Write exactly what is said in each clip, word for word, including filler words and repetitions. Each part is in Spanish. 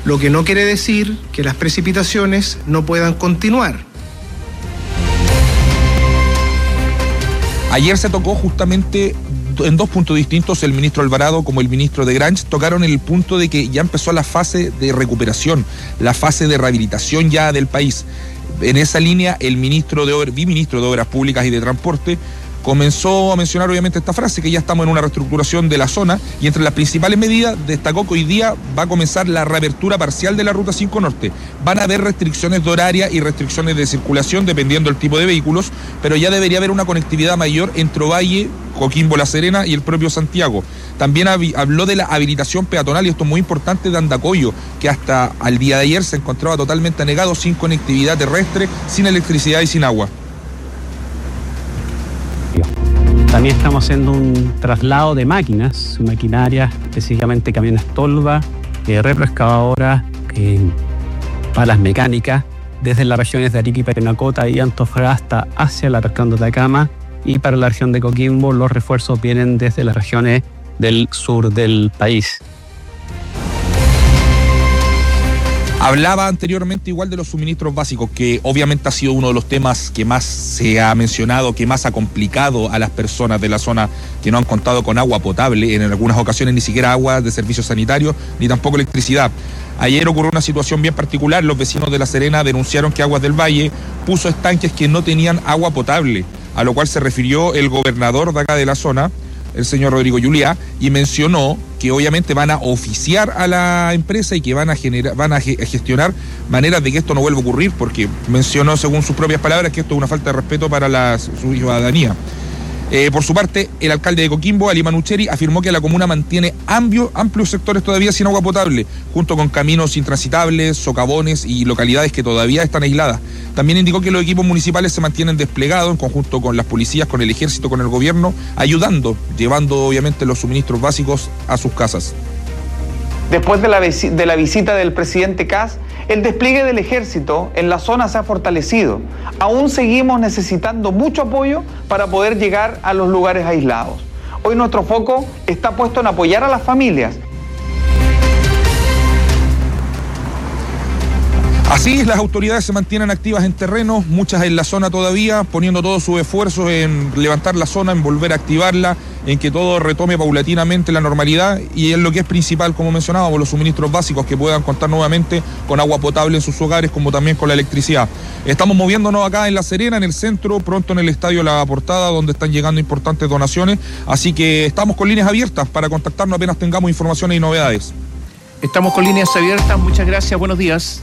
lo que no quiere decir que las precipitaciones no puedan continuar. Ayer se tocó justamente en dos puntos distintos, el ministro Alvarado como el ministro de Grange tocaron el punto de que ya empezó la fase de recuperación, la fase de rehabilitación ya del país. En esa línea, el ministro de Obras, biministro de Obras Públicas y de Transporte, comenzó a mencionar obviamente esta frase, que ya estamos en una reestructuración de la zona, y entre las principales medidas destacó que hoy día va a comenzar la reapertura parcial de la Ruta cinco Norte. Van a haber restricciones de horaria y restricciones de circulación dependiendo del tipo de vehículos, pero ya debería haber una conectividad mayor entre Ovalle, Coquimbo, La Serena y el propio Santiago. También habló de la habilitación peatonal, y esto es muy importante, de Andacollo, que hasta al día de ayer se encontraba totalmente anegado, sin conectividad terrestre, sin electricidad y sin agua. También estamos haciendo un traslado de máquinas, maquinaria, específicamente camiones tolva, eh, retroexcavadoras, eh, palas mecánicas, desde las regiones de Arica y Parinacota y Antofagasta hacia la región de Atacama, y para la región de Coquimbo los refuerzos vienen desde las regiones del sur del país. Hablaba anteriormente igual de los suministros básicos, que obviamente ha sido uno de los temas que más se ha mencionado, que más ha complicado a las personas de la zona que no han contado con agua potable, en algunas ocasiones ni siquiera agua de servicios sanitarios, ni tampoco electricidad. Ayer ocurrió una situación bien particular. Los vecinos de La Serena denunciaron que Aguas del Valle puso estanques que no tenían agua potable, a lo cual se refirió el gobernador de acá de la zona, el señor Rodrigo Yuliá, y mencionó que obviamente van a oficiar a la empresa y que van a generar, van a gestionar maneras de que esto no vuelva a ocurrir, porque mencionó, según sus propias palabras, que esto es una falta de respeto para la, su ciudadanía. Eh, por su parte, el alcalde de Coquimbo, Ali Manucheri, afirmó que la comuna mantiene amplio, amplios sectores todavía sin agua potable, junto con caminos intransitables, socavones y localidades que todavía están aisladas. También indicó que los equipos municipales se mantienen desplegados en conjunto con las policías, con el ejército, con el gobierno, ayudando, llevando obviamente los suministros básicos a sus casas. Después de la, de la visita del presidente Kast, el despliegue del ejército en la zona se ha fortalecido. Aún seguimos necesitando mucho apoyo para poder llegar a los lugares aislados. Hoy nuestro foco está puesto en apoyar a las familias. Así, las autoridades se mantienen activas en terreno, muchas en la zona todavía, poniendo todos sus esfuerzos en levantar la zona, en volver a activarla, en que todo retome paulatinamente la normalidad, y es lo que es principal, como mencionábamos, los suministros básicos, que puedan contar nuevamente con agua potable en sus hogares, como también con la electricidad. Estamos moviéndonos acá en La Serena, en el centro, pronto en el estadio La Portada, donde están llegando importantes donaciones, así que estamos con líneas abiertas para contactarnos apenas tengamos informaciones y novedades. Estamos con líneas abiertas, muchas gracias, buenos días.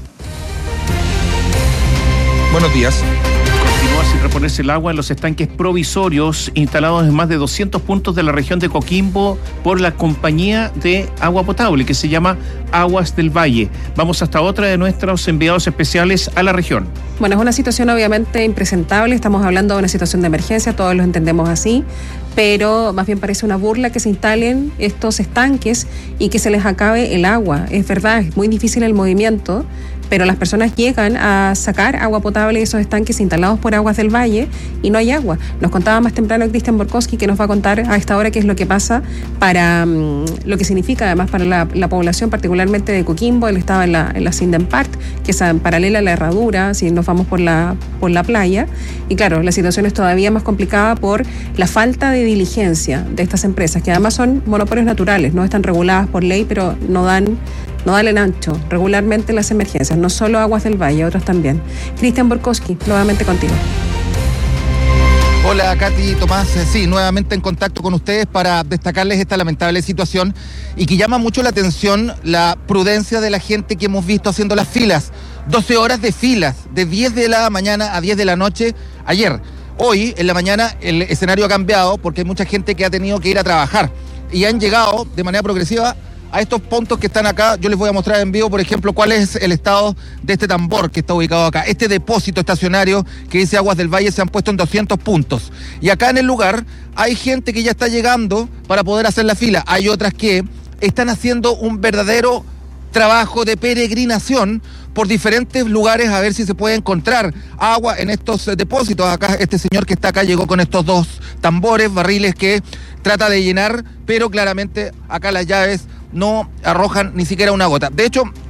Buenos días. Continúa sin reponerse el agua en los estanques provisorios instalados en más de doscientos puntos de la región de Coquimbo por la compañía de agua potable que se llama Aguas del Valle. Vamos hasta otra de nuestros enviados especiales a la región. Bueno, es una situación obviamente impresentable, estamos hablando de una situación de emergencia, todos lo entendemos así, pero más bien parece una burla que se instalen estos estanques y que se les acabe el agua. Es verdad, es muy difícil el movimiento, pero las personas llegan a sacar agua potable de esos estanques instalados por Aguas del Valle y no hay agua. Nos contaba más temprano Cristian Borkowski, que nos va a contar a esta hora qué es lo que pasa para um, lo que significa además para la, la población, particularmente de Coquimbo. Él estaba en la, en la Sindenpark, que es paralela a la Herradura, si nos vamos por la, por la playa. Y claro, la situación es todavía más complicada por la falta de diligencia de estas empresas, que además son monopolios naturales, no están reguladas por ley, pero no dan no dan el ancho regularmente las emergencias, no solo Aguas del Valle, otras también. Cristian Borkowski, nuevamente contigo. Hola, Katy, Tomás, sí, nuevamente en contacto con ustedes para destacarles esta lamentable situación y que llama mucho la atención la prudencia de la gente que hemos visto haciendo las filas. doce horas de filas, de diez de la mañana a diez de la noche ayer. Hoy, en la mañana, el escenario ha cambiado porque hay mucha gente que ha tenido que ir a trabajar y han llegado de manera progresiva a estos puntos que están acá. Yo les voy a mostrar en vivo, por ejemplo, cuál es el estado de este tambor que está ubicado acá. Este depósito estacionario que dice Aguas del Valle se han puesto en doscientos puntos. Y acá en el lugar hay gente que ya está llegando para poder hacer la fila. Hay otras que están haciendo un verdadero trabajo de peregrinación por diferentes lugares a ver si se puede encontrar agua en estos depósitos. Acá este señor que está acá llegó con estos dos tambores, barriles que trata de llenar, pero claramente acá las llaves no arrojan ni siquiera una gota. De hecho,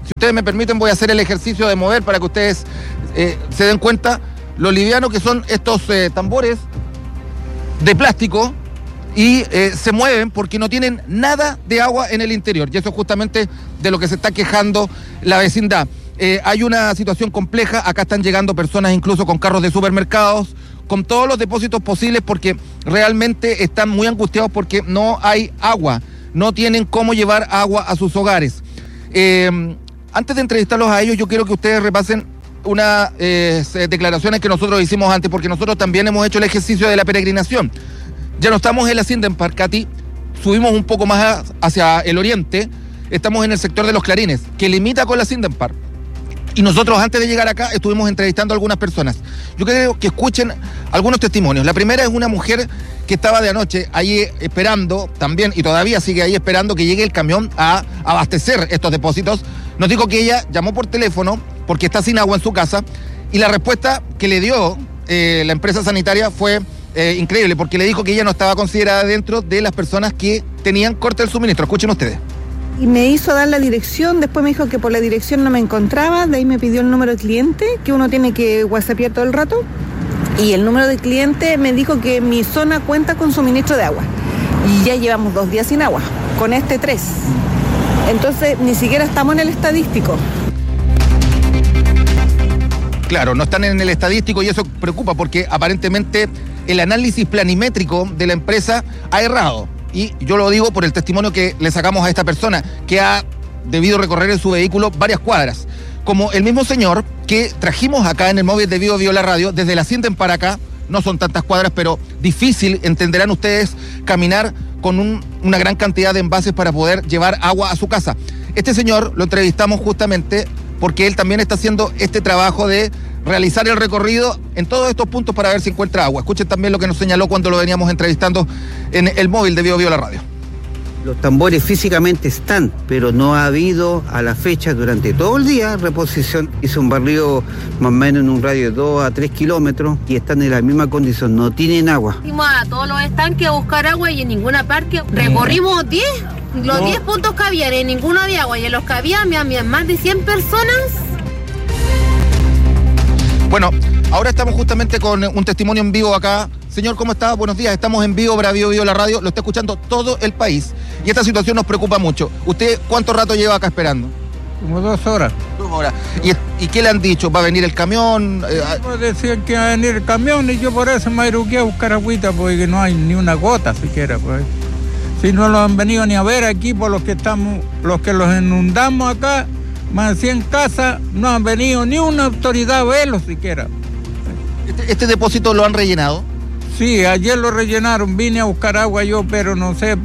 Si ustedes me permiten, voy a hacer el ejercicio de mover para que ustedes eh, se den cuenta lo liviano que son estos eh, tambores de plástico y eh, se mueven porque no tienen nada de agua en el interior. Y eso es justamente de lo que se está quejando la vecindad. Eh, hay una situación compleja, acá están llegando personas incluso con carros de supermercados, con todos los depósitos posibles porque realmente están muy angustiados porque no hay agua, no tienen cómo llevar agua a sus hogares. Eh, antes de entrevistarlos a ellos, yo quiero que ustedes repasen unas eh, declaraciones que nosotros hicimos antes, porque nosotros también hemos hecho el ejercicio de la peregrinación. Ya no estamos en la Sindenpark, Katy, subimos un poco más hacia el oriente, estamos en el sector de Los Clarines, que limita con la Sindenpark. Y nosotros antes de llegar acá estuvimos entrevistando a algunas personas. Yo creo que escuchen algunos testimonios. La primera es una mujer que estaba de anoche ahí esperando también, y todavía sigue ahí esperando que llegue el camión a abastecer estos depósitos. Nos dijo que ella llamó por teléfono porque está sin agua en su casa, y la respuesta que le dio eh, la empresa sanitaria fue eh, increíble, porque le dijo que ella no estaba considerada dentro de las personas que tenían corte del suministro. Escuchen ustedes. Y me hizo dar la dirección, después me dijo que por la dirección no me encontraba, de ahí me pidió el número de cliente, que uno tiene que whatsappear todo el rato, y el número de cliente me dijo que mi zona cuenta con suministro de agua, y ya llevamos dos días sin agua, con este tres, entonces ni siquiera estamos en el estadístico. Claro, no están en el estadístico y eso preocupa porque aparentemente el análisis planimétrico de la empresa ha errado. Y yo lo digo por el testimonio que le sacamos a esta persona, que ha debido recorrer en su vehículo varias cuadras. Como el mismo señor que trajimos acá en el móvil de Vivo Vivo la Radio, desde la Sienten para acá, no son tantas cuadras, pero difícil, entenderán ustedes, caminar con un, una gran cantidad de envases para poder llevar agua a su casa. Este señor lo entrevistamos justamente porque él también está haciendo este trabajo de realizar el recorrido en todos estos puntos para ver si encuentra agua. Escuchen también lo que nos señaló cuando lo veníamos entrevistando en el móvil de Vivo Vivo la Radio. Los tambores físicamente están, pero no ha habido a la fecha durante todo el día reposición. Hizo un barrido más o menos en un radio de dos a tres kilómetros y están en la misma condición, no tienen agua. Fuimos a todos los estanques a buscar agua y en ninguna parte. Recorrimos diez, los no. diez puntos que había, en ninguno había agua y en los que había, había más de cien personas. Bueno, ahora estamos justamente con un testimonio en vivo acá. Señor, ¿cómo está? Buenos días. Estamos en vivo para Vivo Vivo la Radio. Lo está escuchando todo el país. Y esta situación nos preocupa mucho. ¿Usted cuánto rato lleva acá esperando? Como dos horas. Dos horas. ¿Y, y qué le han dicho? ¿Va a venir el camión? Eh, pues decían que iba a venir el camión y yo por eso me iruqué a buscar agüita porque no hay ni una gota siquiera. Pues. Si no lo han venido ni a ver aquí por los que estamos, los que los inundamos acá, más de cien casas, no han venido ni una autoridad a verlo siquiera. ¿Este, este depósito lo han rellenado? Sí, ayer lo rellenaron, vine a buscar agua yo, pero no sé,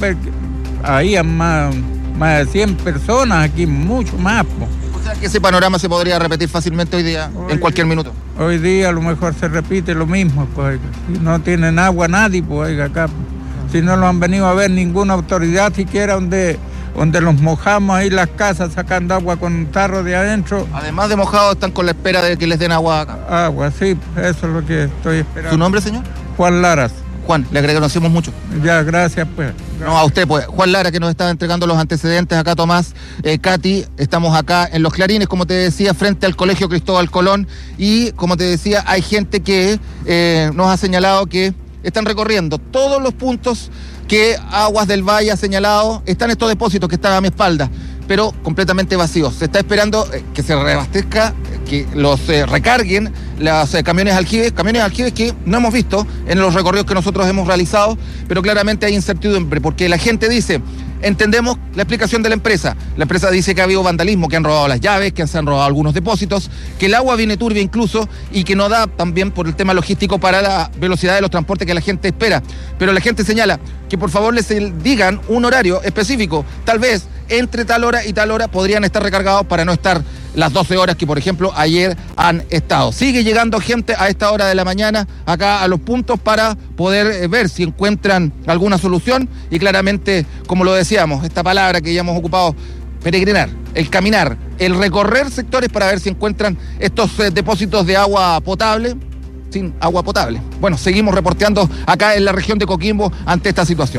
había más, más de cien personas aquí, mucho más. Po. O sea que ese panorama se podría repetir fácilmente hoy día, hoy, en cualquier minuto. Hoy día a lo mejor se repite lo mismo, pues, si no tienen agua nadie, pues acá, si no lo han venido a ver ninguna autoridad siquiera donde... donde los mojamos ahí las casas sacando agua con un tarro de adentro. Además de mojados, están con la espera de que les den agua acá. Agua, sí, eso es lo que estoy esperando. ¿Su nombre, señor? Juan Laras. Juan, le agradecemos mucho. Ya, gracias, pues. Gracias. No, a usted, pues. Juan Lara, que nos estaba entregando los antecedentes acá, Tomás, eh, Katy, estamos acá en Los Clarines, como te decía, frente al Colegio Cristóbal Colón, y como te decía, hay gente que eh, nos ha señalado que están recorriendo todos los puntos que Aguas del Valle ha señalado. Están estos depósitos que están a mi espalda, pero completamente vacíos. Se está esperando eh, que se reabastezca, eh, que los eh, recarguen los eh, camiones aljibes, camiones aljibes que no hemos visto en los recorridos que nosotros hemos realizado, pero claramente hay incertidumbre, porque la gente dice, entendemos la explicación de la empresa. La empresa dice que ha habido vandalismo, que han robado las llaves, que se han robado algunos depósitos, que el agua viene turbia incluso y que no da también por el tema logístico para la velocidad de los transportes que la gente espera. Pero la gente señala que por favor les digan un horario específico. Tal vez entre tal hora y tal hora podrían estar recargados para no estar las doce horas que, por ejemplo, ayer han estado. Sigue llegando gente a esta hora de la mañana acá a los puntos para poder eh, ver si encuentran alguna solución y claramente, como lo decíamos, esta palabra que ya hemos ocupado, peregrinar, el caminar, el recorrer sectores para ver si encuentran estos eh, depósitos de agua potable, sin agua potable. Bueno, seguimos reporteando acá en la región de Coquimbo ante esta situación.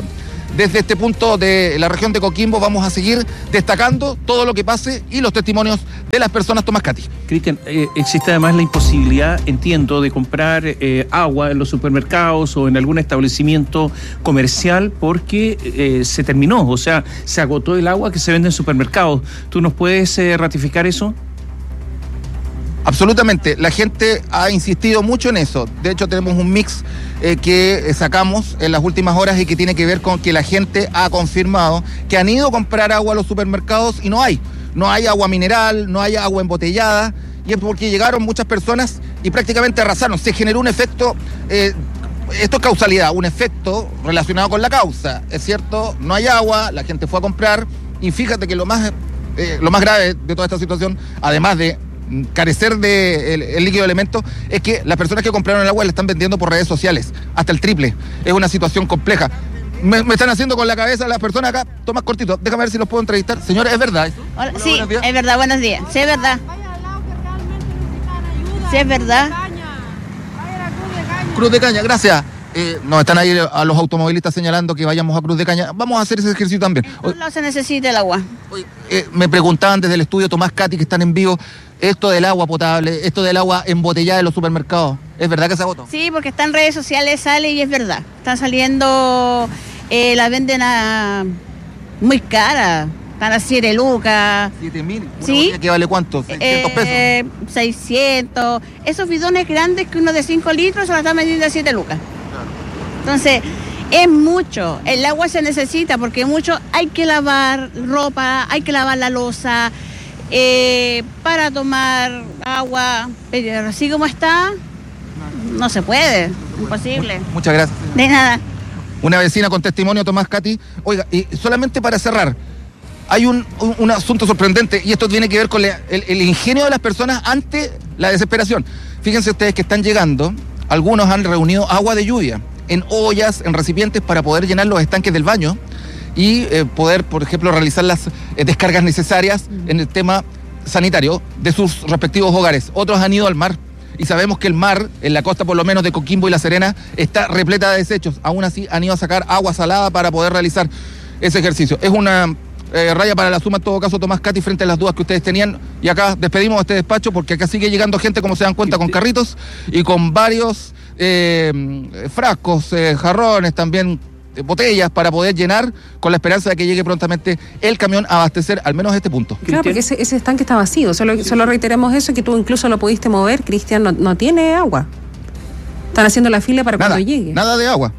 desde este punto de la región de Coquimbo vamos a seguir destacando todo lo que pase y los testimonios de las personas. Tomás Cati. Cristian, eh, existe además la imposibilidad, entiendo, de comprar eh, agua en los supermercados o en algún establecimiento comercial porque eh, se terminó, o sea, se agotó el agua que se vende en supermercados. ¿Tú nos puedes eh, ratificar eso? Absolutamente, la gente ha insistido mucho en eso. De hecho, tenemos un mix eh, que sacamos en las últimas horas y que tiene que ver con que la gente ha confirmado que han ido a comprar agua a los supermercados y no hay. No hay agua mineral, no hay agua embotellada, y es porque llegaron muchas personas y prácticamente arrasaron. Se generó un efecto, eh, esto es causalidad, un efecto relacionado con la causa. Es cierto, no hay agua, la gente fue a comprar, y fíjate que lo más, eh, lo más grave de toda esta situación, además de carecer de el, el líquido elemento, es que las personas que compraron el agua la están vendiendo por redes sociales, hasta el triple. Es una situación compleja. Me, me están haciendo con la cabeza las personas acá. Tomás cortito, déjame ver si los puedo entrevistar. Señora, ¿es verdad eso? Hola, sí, es verdad, buenos días. Sí, es verdad. Sí, es verdad. Cruz de Caña, gracias. Eh, nos están ahí a los automovilistas señalando que vayamos a Cruz de Caña. Vamos a hacer ese ejercicio también. En todos lados se necesita el agua. Oye, eh, me preguntaban desde el estudio Tomás Cati, que están en vivo, esto del agua potable, esto del agua embotellada en los supermercados. ¿Es verdad que se agotó? Sí, porque está en redes sociales, sale y es verdad. Están saliendo, eh, la venden a muy cara. Están a siete lucas. ¿siete mil? ¿Sí? ¿Qué vale cuánto? ¿seiscientos pesos? Eh, seiscientos. Esos bidones grandes que uno de cinco litros se lo están vendiendo a siete lucas. Entonces, es mucho. El agua se necesita porque mucho hay que lavar ropa, hay que lavar la loza, eh, para tomar agua. Pero así como está, no se puede, imposible. Muchas gracias. De nada. Una vecina con testimonio, Tomás Cati. Oiga, y solamente para cerrar, hay un, un, un asunto sorprendente, y esto tiene que ver con la, el, el ingenio de las personas ante la desesperación. Fíjense ustedes que están llegando, algunos han reunido agua de lluvia en ollas, en recipientes, para poder llenar los estanques del baño y eh, poder, por ejemplo, realizar las eh, descargas necesarias en el tema sanitario de sus respectivos hogares. Otros han ido al mar, y sabemos que el mar, en la costa por lo menos de Coquimbo y La Serena, está repleta de desechos. Aún así han ido a sacar agua salada para poder realizar ese ejercicio. Es una eh, raya para la suma en todo caso, Tomás Cati, frente a las dudas que ustedes tenían. Y acá despedimos este despacho porque acá sigue llegando gente, como se dan cuenta, con carritos y con varios eh, frascos, eh, jarrones, también eh, botellas, para poder llenar, con la esperanza de que llegue prontamente el camión a abastecer al menos este punto. Claro, porque ese, ese estanque está vacío. Solo, solo reiteramos eso, que tú incluso lo pudiste mover. Cristian, no, no tiene agua. Están haciendo la fila para nada, cuando llegue. Nada de agua.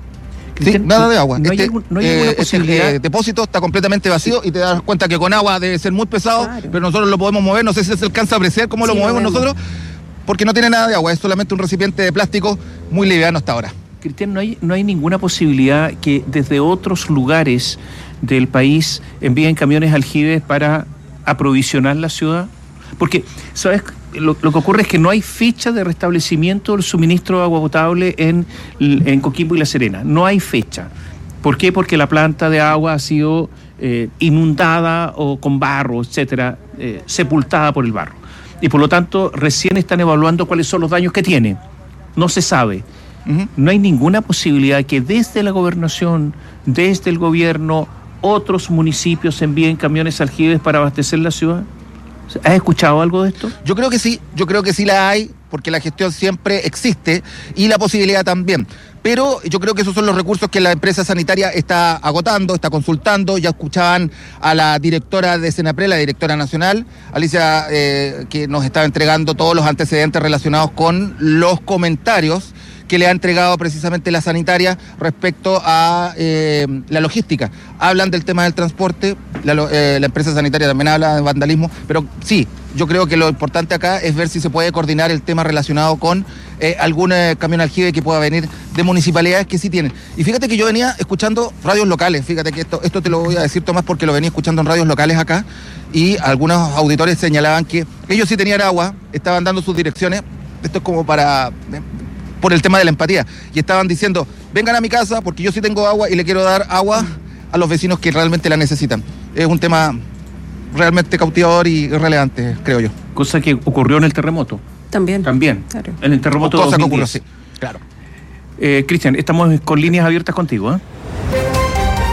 Sí, nada de agua. No este, hay, no hay ninguna eh, posibilidad. Este eh, depósito está completamente vacío, y te das cuenta que con agua debe ser muy pesado, claro, pero nosotros lo podemos mover. No sé si se alcanza a apreciar cómo sí, lo movemos lo nosotros, porque no tiene nada de agua, es solamente un recipiente de plástico muy liviano hasta ahora. Cristian, ¿no hay, no hay ninguna posibilidad que desde otros lugares del país envíen camiones aljibes para aprovisionar la ciudad? Porque, ¿sabes? Lo, lo que ocurre es que no hay fecha de restablecimiento del suministro de agua potable en, en Coquimbo y La Serena. No hay fecha. ¿Por qué? Porque la planta de agua ha sido eh, inundada o con barro, etcétera, eh, sepultada por el barro. Y por lo tanto, recién están evaluando cuáles son los daños que tiene. No se sabe. Uh-huh. No hay ninguna posibilidad que desde la gobernación, desde el gobierno, otros municipios envíen camiones aljibes para abastecer la ciudad. ¿Has escuchado algo de esto? Yo creo que sí, yo creo que sí la hay, porque la gestión siempre existe y la posibilidad también. Pero yo creo que esos son los recursos que la empresa sanitaria está agotando, está consultando. Ya escuchaban a la directora de Senapred, la directora nacional, Alicia, eh, que nos estaba entregando todos los antecedentes relacionados con los comentarios que le ha entregado precisamente la sanitaria respecto a eh, la logística. Hablan del tema del transporte, la, eh, la empresa sanitaria también habla de vandalismo, pero sí, yo creo que lo importante acá es ver si se puede coordinar el tema relacionado con eh, algún eh, camión aljibe que pueda venir de municipalidades que sí tienen. Y fíjate que yo venía escuchando radios locales, fíjate que esto, esto te lo voy a decir, Tomás, porque lo venía escuchando en radios locales acá, y algunos auditores señalaban que ellos sí tenían agua, estaban dando sus direcciones, esto es como para... Eh, por el tema de la empatía, y estaban diciendo, vengan a mi casa porque yo sí tengo agua y le quiero dar agua a los vecinos que realmente la necesitan. Es un tema realmente cautivador y relevante, creo yo. Cosa que ocurrió en el terremoto. También. También. Claro. En el terremoto cosa dos mil diez. Que ocurrió, sí. Claro. Eh, Cristian, estamos con líneas abiertas contigo, ¿eh?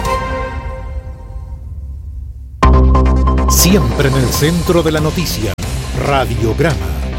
Siempre en el centro de la noticia. Radiograma.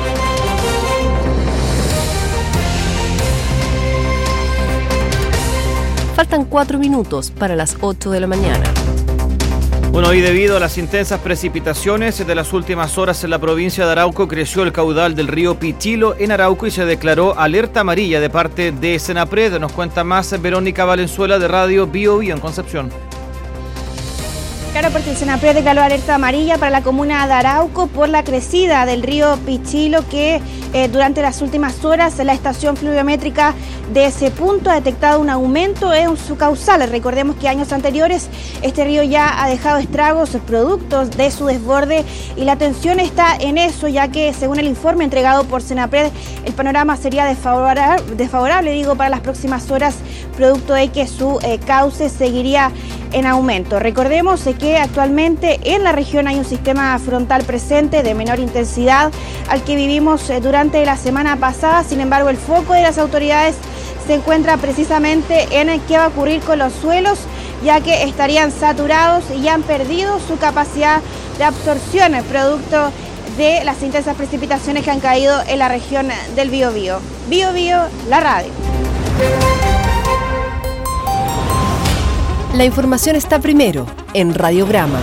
Faltan cuatro minutos para las ocho de la mañana. Bueno, y debido a las intensas precipitaciones de las últimas horas en la provincia de Arauco, creció el caudal del río Pichilo en Arauco y se declaró alerta amarilla de parte de Senapred. Nos cuenta más Verónica Valenzuela de Radio Bio Bio en Concepción. Claro, porque el Senapred declaró alerta amarilla para la comuna de Arauco por la crecida del río Pichilo que eh, durante las últimas horas la estación pluviométrica de ese punto ha detectado un aumento en su caudal. Recordemos que años anteriores este río ya ha dejado estragos productos de su desborde y la atención está en eso, ya que según el informe entregado por Senapred el panorama sería desfavorable, desfavorable digo, para las próximas horas, producto de que su eh, cauce seguiría en aumento. Recordemos que actualmente en la región hay un sistema frontal presente de menor intensidad al que vivimos durante la semana pasada. Sin embargo, el foco de las autoridades se encuentra precisamente en qué va a ocurrir con los suelos, ya que estarían saturados y han perdido su capacidad de absorción, producto de las intensas precipitaciones que han caído en la región del Biobío. Bio Bio, la radio. La información está primero en Radiograma.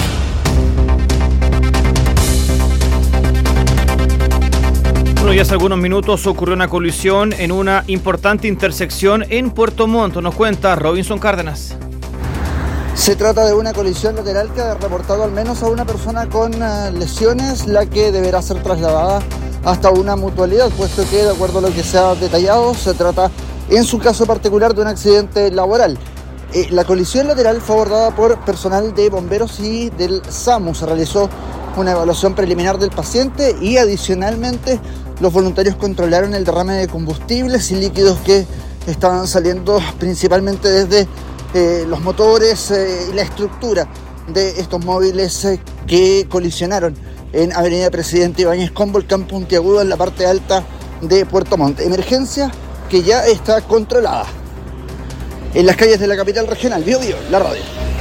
Bueno, y hace algunos minutos ocurrió una colisión en una importante intersección en Puerto Montt. Nos cuenta Robinson Cárdenas. Se trata de una colisión lateral que ha reportado al menos a una persona con uh, lesiones, la que deberá ser trasladada hasta una mutualidad, puesto que, de acuerdo a lo que se ha detallado, se trata en su caso particular de un accidente laboral. Eh, la colisión lateral fue abordada por personal de bomberos y del SAMU. Se realizó una evaluación preliminar del paciente y adicionalmente los voluntarios controlaron el derrame de combustibles y líquidos que estaban saliendo principalmente desde eh, los motores eh, y la estructura de estos móviles eh, que colisionaron en Avenida Presidente Ibáñez con Volcán Puntiagudo en la parte alta de Puerto Montt. Emergencia que ya está controlada. En las calles de la capital regional, Bio Bio, la radio.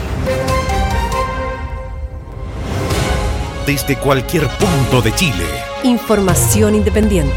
Desde cualquier punto de Chile. Información independiente.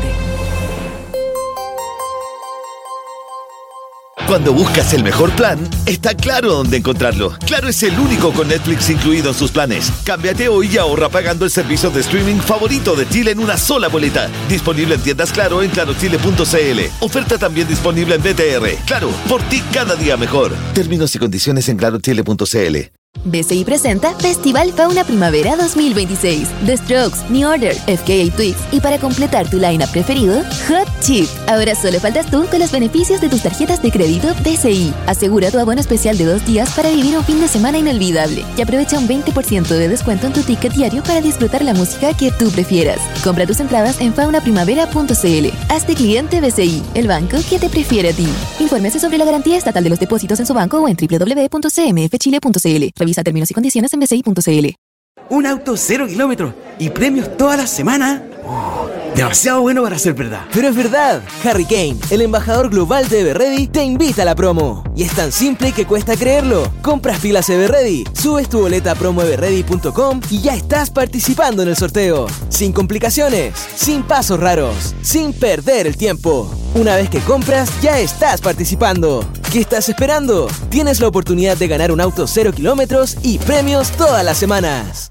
Cuando buscas el mejor plan, está Claro dónde encontrarlo. Claro es el único con Netflix incluido en sus planes. Cámbiate hoy y ahorra pagando el servicio de streaming favorito de Chile en una sola boleta. Disponible en tiendas Claro en claro chile punto c l. Oferta también disponible en B T R. Claro, por ti cada día mejor. Términos y condiciones en claro chile punto c l. B C I presenta Festival Fauna Primavera dos mil veintiséis. The Strokes, New Order, F K A Twigs y para completar tu line-up preferido, Hot Chip. Ahora solo faltas tú con los beneficios de tus tarjetas de crédito B C I. Asegura tu abono especial de dos días para vivir un fin de semana inolvidable y aprovecha un veinte por ciento de descuento en tu ticket diario para disfrutar la música que tú prefieras. Compra tus entradas en fauna primavera punto c l. Hazte cliente B C I, el banco que te prefiere a ti. Infórmese sobre la garantía estatal de los depósitos en su banco o en doble u doble u doble u punto c m f chile punto c l. Revisa términos y condiciones en b c i punto c l. Un auto cero kilómetros y premios toda la semana. Oh, demasiado bueno para ser verdad. Pero es verdad. Harry Kane, el embajador global de Everready, te invita a la promo. Y es tan simple que cuesta creerlo. Compras pilas Everready, subes tu boleta a promo everready punto com y ya estás participando en el sorteo. Sin complicaciones, sin pasos raros, sin perder el tiempo. Una vez que compras, ya estás participando. ¿Qué estás esperando? Tienes la oportunidad de ganar un auto cero kilómetros y premios todas las semanas.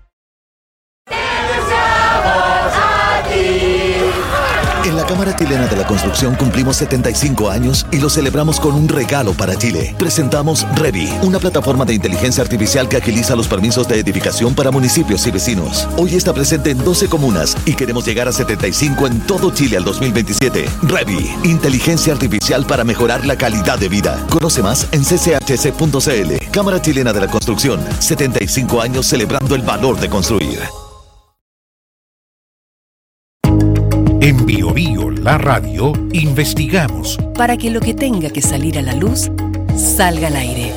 En la Cámara Chilena de la Construcción cumplimos setenta y cinco años y lo celebramos con un regalo para Chile. Presentamos Revi, una plataforma de inteligencia artificial que agiliza los permisos de edificación para municipios y vecinos. Hoy está presente en doce comunas y queremos llegar a setenta y cinco en todo Chile al dos mil veintisiete. Revi, inteligencia artificial para mejorar la calidad de vida. Conoce más en c c h c punto c l. Cámara Chilena de la Construcción, setenta y cinco años celebrando el valor de construir. En Bio Bio, la radio, investigamos para que lo que tenga que salir a la luz salga al aire.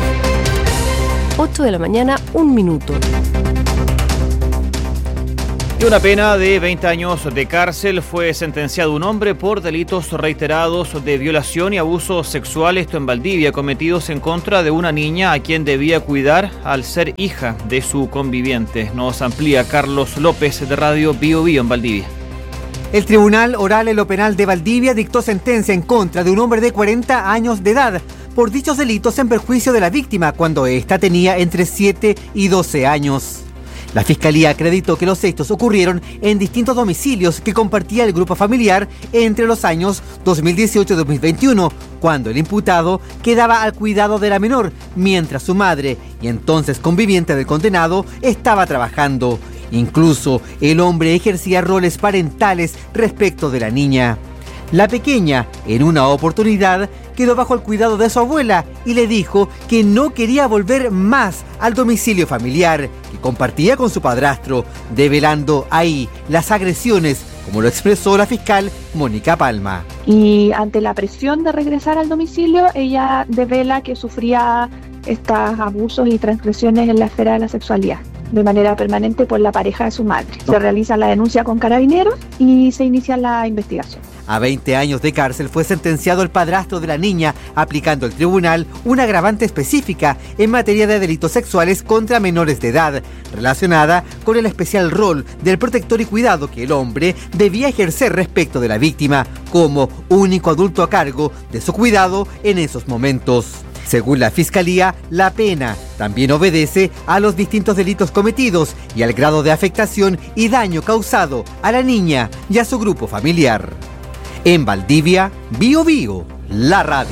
ocho de la mañana, un minuto. Y una pena de veinte años de cárcel fue sentenciado un hombre por delitos reiterados de violación y abuso sexual, esto en Valdivia, cometidos en contra de una niña a quien debía cuidar al ser hija de su conviviente. Nos amplía Carlos López de Radio Bio Bio en Valdivia. El Tribunal Oral en lo Penal de Valdivia dictó sentencia en contra de un hombre de cuarenta años de edad por dichos delitos en perjuicio de la víctima cuando ésta tenía entre siete y doce años. La Fiscalía acreditó que los hechos ocurrieron en distintos domicilios que compartía el grupo familiar entre los años dos mil dieciocho y dos mil veintiuno, cuando el imputado quedaba al cuidado de la menor, mientras su madre, y entonces conviviente del condenado, estaba trabajando. Incluso el hombre ejercía roles parentales respecto de la niña. La pequeña, en una oportunidad, quedó bajo el cuidado de su abuela y le dijo que no quería volver más al domicilio familiar que compartía con su padrastro, develando ahí las agresiones, como lo expresó la fiscal Mónica Palma. Y ante la presión de regresar al domicilio, ella devela que sufría estos abusos y transgresiones en la esfera de la sexualidad de manera permanente por la pareja de su madre. Se realiza la denuncia con carabineros y se inicia la investigación. A veinte años de cárcel fue sentenciado el padrastro de la niña, aplicando el tribunal una agravante específica en materia de delitos sexuales contra menores de edad, relacionada con el especial rol del protector y cuidado que el hombre debía ejercer respecto de la víctima, como único adulto a cargo de su cuidado en esos momentos. Según la Fiscalía, la pena también obedece a los distintos delitos cometidos y al grado de afectación y daño causado a la niña y a su grupo familiar. En Valdivia, Bio Bio, la radio.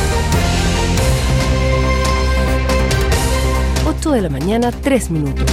ocho de la mañana, tres minutos.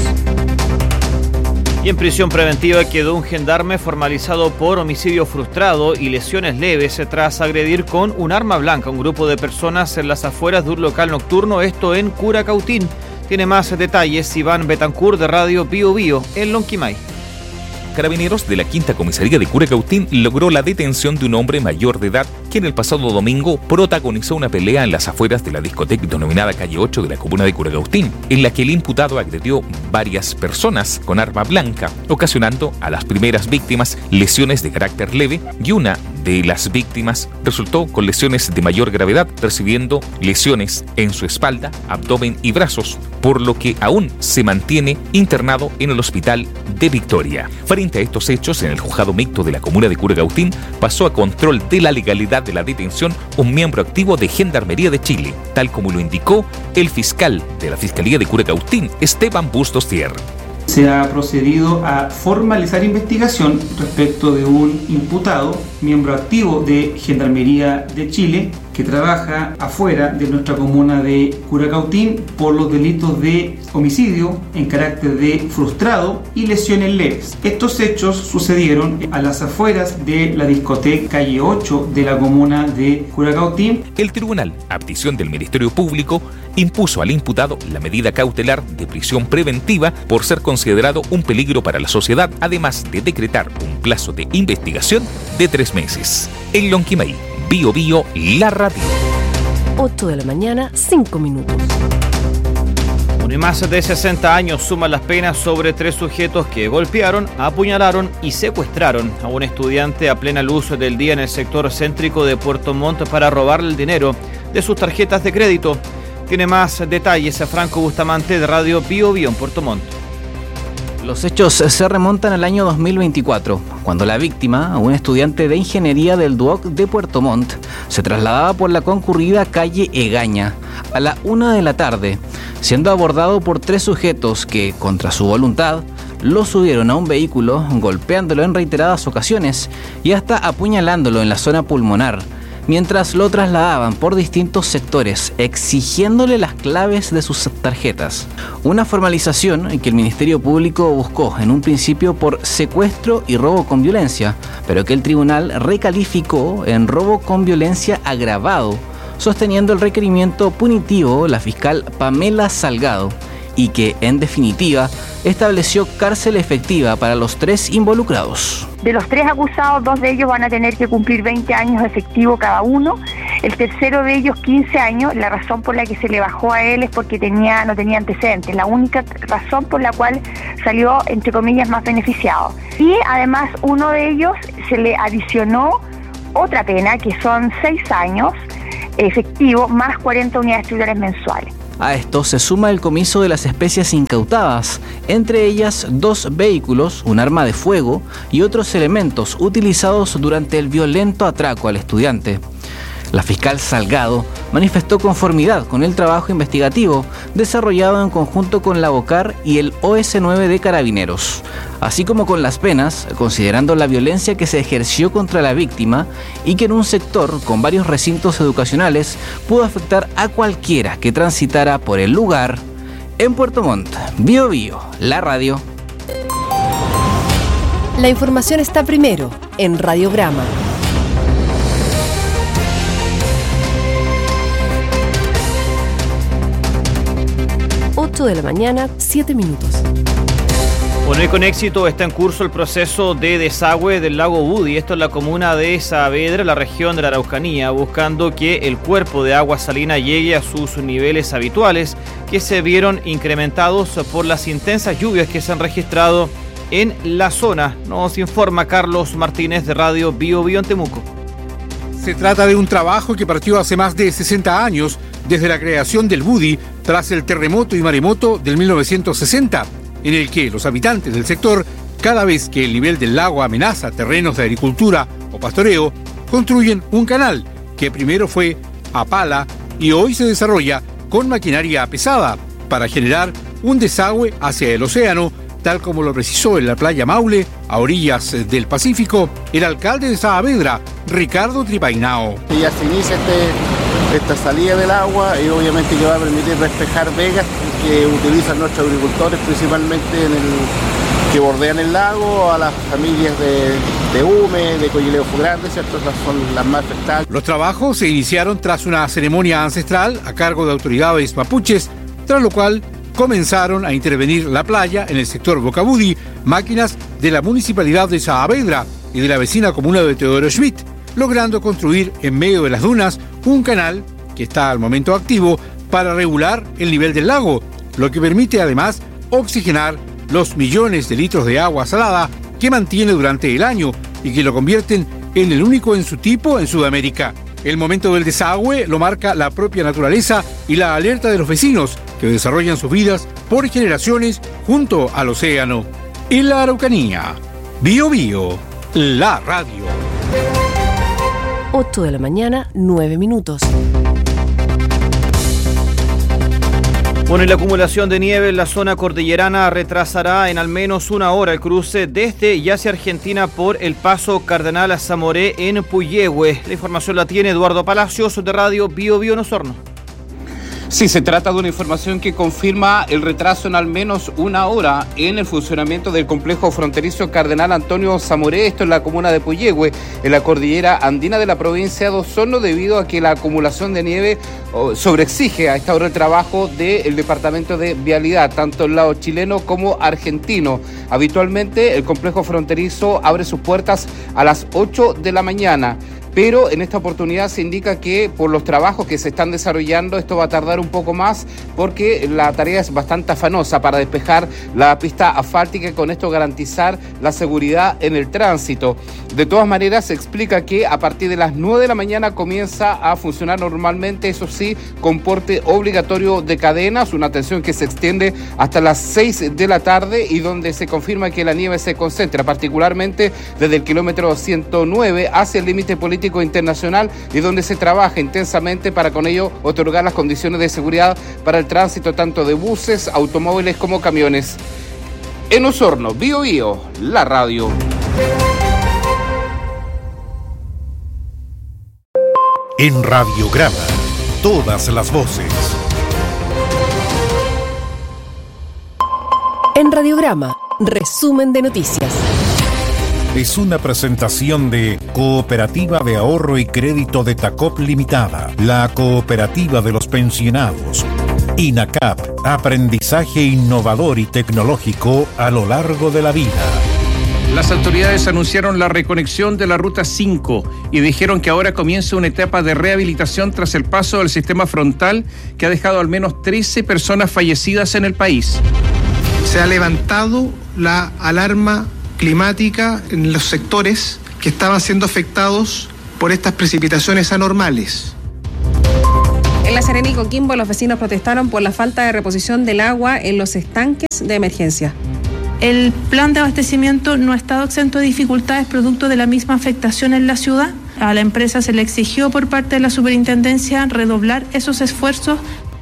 Y en prisión preventiva quedó un gendarme formalizado por homicidio frustrado y lesiones leves tras agredir con un arma blanca a un grupo de personas en las afueras de un local nocturno, esto en Curacautín. Tiene más detalles Iván Betancourt de Radio Bio Bio en Lonquimay. Carabineros de la Quinta Comisaría de Curacautín logró la detención de un hombre mayor de edad que en el pasado domingo protagonizó una pelea en las afueras de la discoteca denominada Calle ocho de la comuna de Curacautín, en la que el imputado agredió varias personas con arma blanca, ocasionando a las primeras víctimas lesiones de carácter leve y una de las víctimas resultó con lesiones de mayor gravedad, recibiendo lesiones en su espalda, abdomen y brazos, por lo que aún se mantiene internado en el hospital de Victoria. Frente a estos hechos, en el juzgado mixto de la comuna de Curacautín pasó a control de la legalidad de la detención un miembro activo de Gendarmería de Chile, tal como lo indicó el fiscal de la Fiscalía de Curacautín, Esteban Bustos Thier. Se ha procedido a formalizar investigación respecto de un imputado, miembro activo de Gendarmería de Chile, que trabaja afuera de nuestra comuna de Curacautín por los delitos de homicidio en carácter de frustrado y lesiones leves. Estos hechos sucedieron a las afueras de la discoteca Calle ocho de la comuna de Curacautín. El tribunal, a petición del Ministerio Público, impuso al imputado la medida cautelar de prisión preventiva por ser considerado un peligro para la sociedad, además de decretar un plazo de investigación de tres meses. En Lonquimay, Bio Bio, la radio. ocho de la mañana, cinco minutos. Bueno, y más de sesenta años suman las penas sobre tres sujetos que golpearon, apuñalaron y secuestraron a un estudiante a plena luz del día en el sector céntrico de Puerto Montt para robarle el dinero de sus tarjetas de crédito. Tiene más detalles a Franco Bustamante de Radio Bio Bio en Puerto Montt. Los hechos se remontan al año dos mil veinticuatro, cuando la víctima, un estudiante de ingeniería del D U O C de Puerto Montt, se trasladaba por la concurrida calle Egaña a la una de la tarde, siendo abordado por tres sujetos que, contra su voluntad, lo subieron a un vehículo, golpeándolo en reiteradas ocasiones y hasta apuñalándolo en la zona pulmonar, mientras lo trasladaban por distintos sectores, exigiéndole las claves de sus tarjetas. Una formalización que el Ministerio Público buscó en un principio por secuestro y robo con violencia, pero que el tribunal recalificó en robo con violencia agravado, sosteniendo el requerimiento punitivo la fiscal Pamela Salgado, y que, en definitiva, estableció cárcel efectiva para los tres involucrados. De los tres acusados, dos de ellos van a tener que cumplir veinte años efectivo cada uno. El tercero de ellos, quince años. La razón por la que se le bajó a él es porque tenía, no tenía antecedentes. La única razón por la cual salió, entre comillas, más beneficiado. Y además uno de ellos se le adicionó otra pena, que son seis años efectivo más cuarenta unidades tributarias mensuales. A esto se suma el comiso de las especies incautadas, entre ellas dos vehículos, un arma de fuego y otros elementos utilizados durante el violento atraco al estudiante. La fiscal Salgado manifestó conformidad con el trabajo investigativo desarrollado en conjunto con la OCAR y el O S nueve de Carabineros, así como con las penas, considerando la violencia que se ejerció contra la víctima y que en un sector con varios recintos educacionales pudo afectar a cualquiera que transitara por el lugar. En Puerto Montt, Bio Bio, la radio. La información está primero en Radiograma. ocho de la mañana, siete minutos. Bueno, y con éxito está en curso el proceso de desagüe del lago Budi. Esto es la comuna de Saavedra, la región de la Araucanía, buscando que el cuerpo de agua salina llegue a sus niveles habituales, que se vieron incrementados por las intensas lluvias que se han registrado en la zona. Nos informa Carlos Martínez de Radio Bio Bio en Temuco. Se trata de un trabajo que partió hace más de sesenta años, desde la creación del Budi, tras el terremoto y maremoto del mil novecientos sesenta, en el que los habitantes del sector, cada vez que el nivel del lago amenaza terrenos de agricultura o pastoreo, construyen un canal que primero fue a pala y hoy se desarrolla con maquinaria pesada para generar un desagüe hacia el océano, tal como lo precisó en la playa Maule, a orillas del Pacífico, el alcalde de Saavedra, Ricardo Tripainao. Ya se inicia este, esta salida del agua y obviamente que va a permitir despejar vegas que utilizan nuestros agricultores, principalmente en el que bordean el lago, a las familias de, de Hume, de Coyileojo Grande, ¿cierto? Estas son las más afectadas. Los trabajos se iniciaron tras una ceremonia ancestral a cargo de autoridades mapuches, tras lo cual comenzaron a intervenir la playa en el sector Bocabudi, máquinas de la Municipalidad de Saavedra y de la vecina comuna de Teodoro Schmidt, logrando construir en medio de las dunas un canal que está al momento activo para regular el nivel del lago, lo que permite además oxigenar los millones de litros de agua salada que mantiene durante el año y que lo convierten en el único en su tipo en Sudamérica. El momento del desagüe lo marca la propia naturaleza y la alerta de los vecinos que desarrollan sus vidas por generaciones junto al océano. En la Araucanía, Bio Bio, la radio. ocho de la mañana, nueve minutos. Bueno, y la acumulación de nieve en la zona cordillerana retrasará en al menos una hora el cruce desde y hacia Argentina por el paso Cardenal Zamoré en Puyehue. La información la tiene Eduardo Palacios de Radio Bio Bio en Osorno. Sí, se trata de una información que confirma el retraso en al menos una hora en el funcionamiento del complejo fronterizo Cardenal Antonio Zamoré, esto en la comuna de Puyehue, en la cordillera andina de la provincia de Osorno, debido a que la acumulación de nieve sobreexige a esta hora el trabajo del Departamento de Vialidad, tanto el lado chileno como argentino. Habitualmente el complejo fronterizo abre sus puertas a las ocho de la mañana. Pero en esta oportunidad se indica que por los trabajos que se están desarrollando esto va a tardar un poco más, porque la tarea es bastante afanosa para despejar la pista asfáltica y con esto garantizar la seguridad en el tránsito. De todas maneras, se explica que a partir de las nueve de la mañana comienza a funcionar normalmente, eso sí, con porte obligatorio de cadenas, una atención que se extiende hasta las seis de la tarde y donde se confirma que la nieve se concentra particularmente desde el kilómetro ciento nueve hacia el límite político internacional y donde se trabaja intensamente para con ello otorgar las condiciones de seguridad para el tránsito tanto de buses, automóviles como camiones. En Osorno, Bio Bio, la radio. En Radiograma, todas las voces. En Radiograma, resumen de noticias. Es una presentación de Cooperativa de Ahorro y Crédito de Tacop Limitada, la cooperativa de los pensionados. INACAP, aprendizaje innovador y tecnológico a lo largo de la vida. Las autoridades anunciaron la reconexión de la Ruta cinco y dijeron que ahora comienza una etapa de rehabilitación tras el paso del sistema frontal que ha dejado al menos trece personas fallecidas en el país. Se ha levantado la alarma climática en los sectores que estaban siendo afectados por estas precipitaciones anormales. En La Serena y Coquimbo, los vecinos protestaron por la falta de reposición del agua en los estanques de emergencia. El plan de abastecimiento no ha estado exento de dificultades producto de la misma afectación en la ciudad. A la empresa se le exigió por parte de la superintendencia redoblar esos esfuerzos.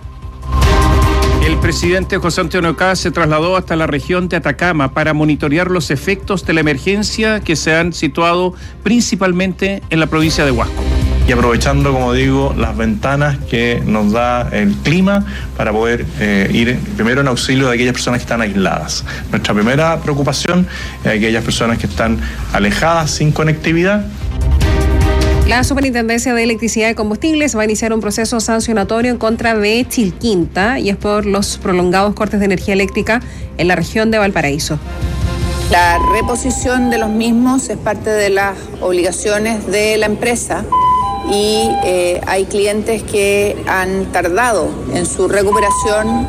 El presidente José Antonio Kast se trasladó hasta la región de Atacama para monitorear los efectos de la emergencia que se han situado principalmente en la provincia de Huasco. Y aprovechando, como digo, las ventanas que nos da el clima para poder eh, ir primero en auxilio de aquellas personas que están aisladas. Nuestra primera preocupación es aquellas personas que están alejadas, sin conectividad. La Superintendencia de Electricidad y Combustibles va a iniciar un proceso sancionatorio en contra de Chilquinta y es por los prolongados cortes de energía eléctrica en la región de Valparaíso. La reposición de los mismos es parte de las obligaciones de la empresa y eh, hay clientes que han tardado en su recuperación.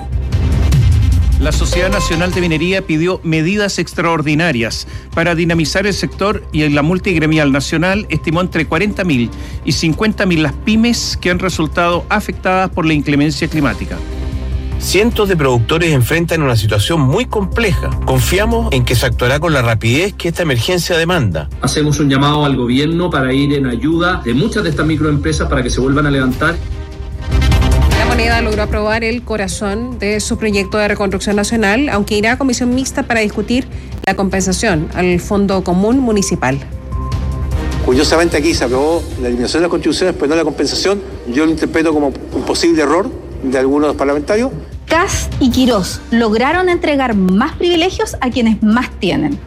La Sociedad Nacional de Minería pidió medidas extraordinarias para dinamizar el sector y la multigremial nacional estimó entre cuarenta mil y cincuenta mil las pymes que han resultado afectadas por la inclemencia climática. Cientos de productores enfrentan una situación muy compleja. Confiamos en que se actuará con la rapidez que esta emergencia demanda. Hacemos un llamado al gobierno para ir en ayuda de muchas de estas microempresas para que se vuelvan a levantar. La Moneda logró aprobar el corazón de su proyecto de reconstrucción nacional, aunque irá a comisión mixta para discutir la compensación al Fondo Común Municipal. Curiosamente aquí se aprobó la eliminación de las contribuciones, pero no la compensación. Yo lo interpreto como un posible error de algunos parlamentarios. Kast y Quirós lograron entregar más privilegios a quienes más tienen.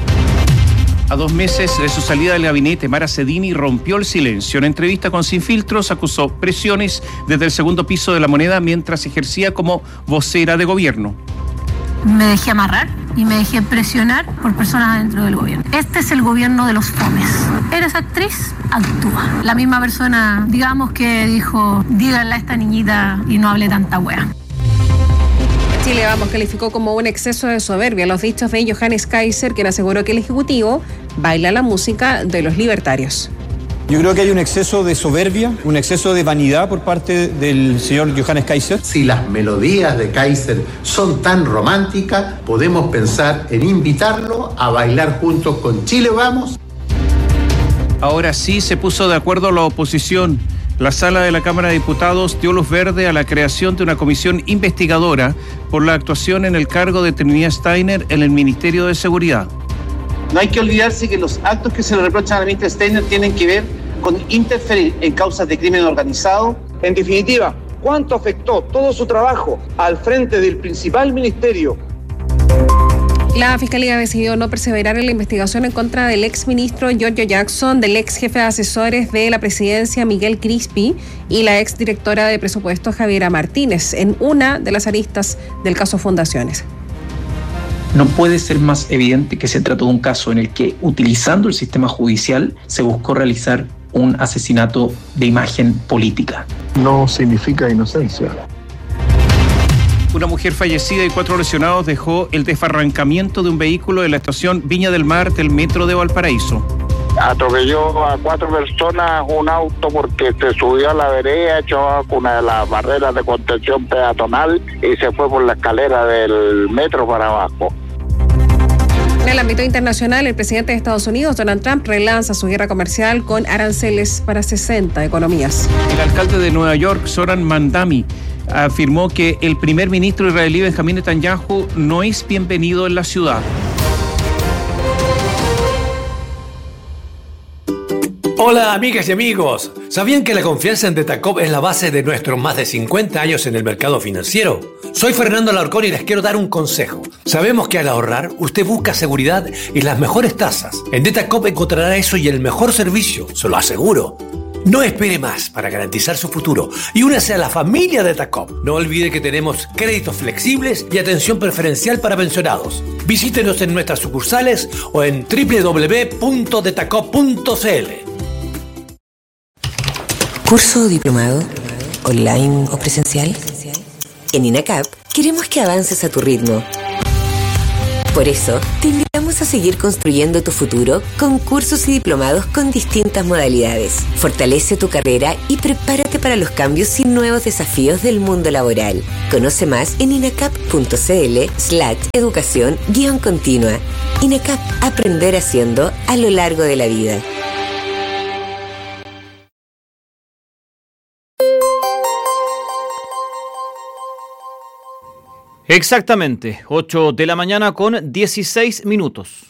A dos meses de su salida del gabinete, Mara Cedini rompió el silencio. En entrevista con Sin Filtros acusó presiones desde el segundo piso de La Moneda mientras ejercía como vocera de gobierno. Me dejé amarrar y me dejé presionar por personas dentro del gobierno. Este es el gobierno de los fomes. ¿Eres actriz? Actúa. La misma persona, digamos que dijo, díganle a esta niñita y no hable tanta wea. Chile Vamos calificó como un exceso de soberbia los dichos de Johannes Kaiser, quien aseguró que el Ejecutivo baila la música de los libertarios. Yo creo que hay un exceso de soberbia, un exceso de vanidad por parte del señor Johannes Kaiser. Si las melodías de Kaiser son tan románticas, podemos pensar en invitarlo a bailar juntos con Chile Vamos. Ahora sí se puso de acuerdo la oposición. La sala de la Cámara de Diputados dio luz verde a la creación de una comisión investigadora por la actuación en el cargo de Trinidad Steiner en el Ministerio de Seguridad. No hay que olvidarse que los actos que se le reprochan a la ministra Steiner tienen que ver con interferir en causas de crimen organizado. En definitiva, ¿cuánto afectó todo su trabajo al frente del principal ministerio? La Fiscalía decidió no perseverar en la investigación en contra del exministro Giorgio Jackson, del ex jefe de asesores de la presidencia Miguel Crispi y la exdirectora de presupuesto Javiera Martínez en una de las aristas del caso Fundaciones. No puede ser más evidente que se trató de un caso en el que, utilizando el sistema judicial, se buscó realizar un asesinato de imagen política. No significa inocencia. Una mujer fallecida y cuatro lesionados dejó el desbarrancamiento de un vehículo en la estación Viña del Mar del metro de Valparaíso. Atropelló a cuatro personas un auto porque se subió a la vereda, echó una de las barreras de contención peatonal y se fue por la escalera del metro para abajo. En el ámbito internacional, el presidente de Estados Unidos, Donald Trump, relanza su guerra comercial con aranceles para sesenta economías. El alcalde de Nueva York, Zoran Mandami, afirmó que el primer ministro israelí Benjamín Netanyahu no es bienvenido en la ciudad. Hola amigas y amigos, ¿sabían que la confianza en Detacop es la base de nuestros más de cincuenta años en el mercado financiero? Soy Fernando Alarcón y les quiero dar un consejo. Sabemos que al ahorrar usted busca seguridad y las mejores tasas. En Detacop encontrará eso y el mejor servicio, se lo aseguro. No espere más para garantizar su futuro y únase a la familia de Detacop. No olvide que tenemos créditos flexibles y atención preferencial para pensionados. Visítenos en nuestras sucursales o en doble u doble u doble u punto detacop punto c l. ¿Curso o diplomado? ¿Online o presencial? En INACAP queremos que avances a tu ritmo. Por eso, te invitamos a seguir construyendo tu futuro con cursos y diplomados con distintas modalidades. Fortalece tu carrera y prepárate para los cambios y nuevos desafíos del mundo laboral. Conoce más en inacap.cl slash educación guión continua. INACAP, aprender haciendo a lo largo de la vida. Exactamente, ocho de la mañana con dieciséis minutos.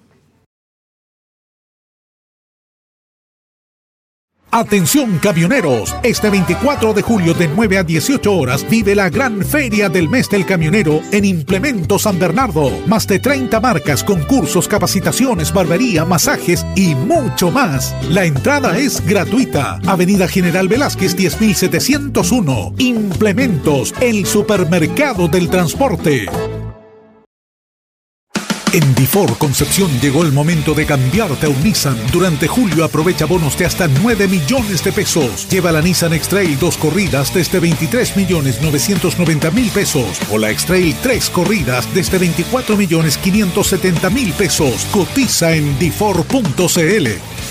Atención camioneros, este veinticuatro de julio de nueve a dieciocho horas vive la gran feria del mes del camionero en Implemento San Bernardo. Más de treinta marcas, concursos, capacitaciones, barbería, masajes y mucho más. La entrada es gratuita. Avenida General Velázquez diez mil setecientos uno. Implementos, el supermercado del transporte. En Difor Concepción llegó el momento de cambiarte a un Nissan. Durante julio aprovecha bonos de hasta nueve millones de pesos. Lleva la Nissan X-Trail dos corridas desde veintitrés millones novecientos noventa mil pesos o la X-Trail tres corridas desde veinticuatro millones quinientos setenta mil pesos. Cotiza en difor punto cl.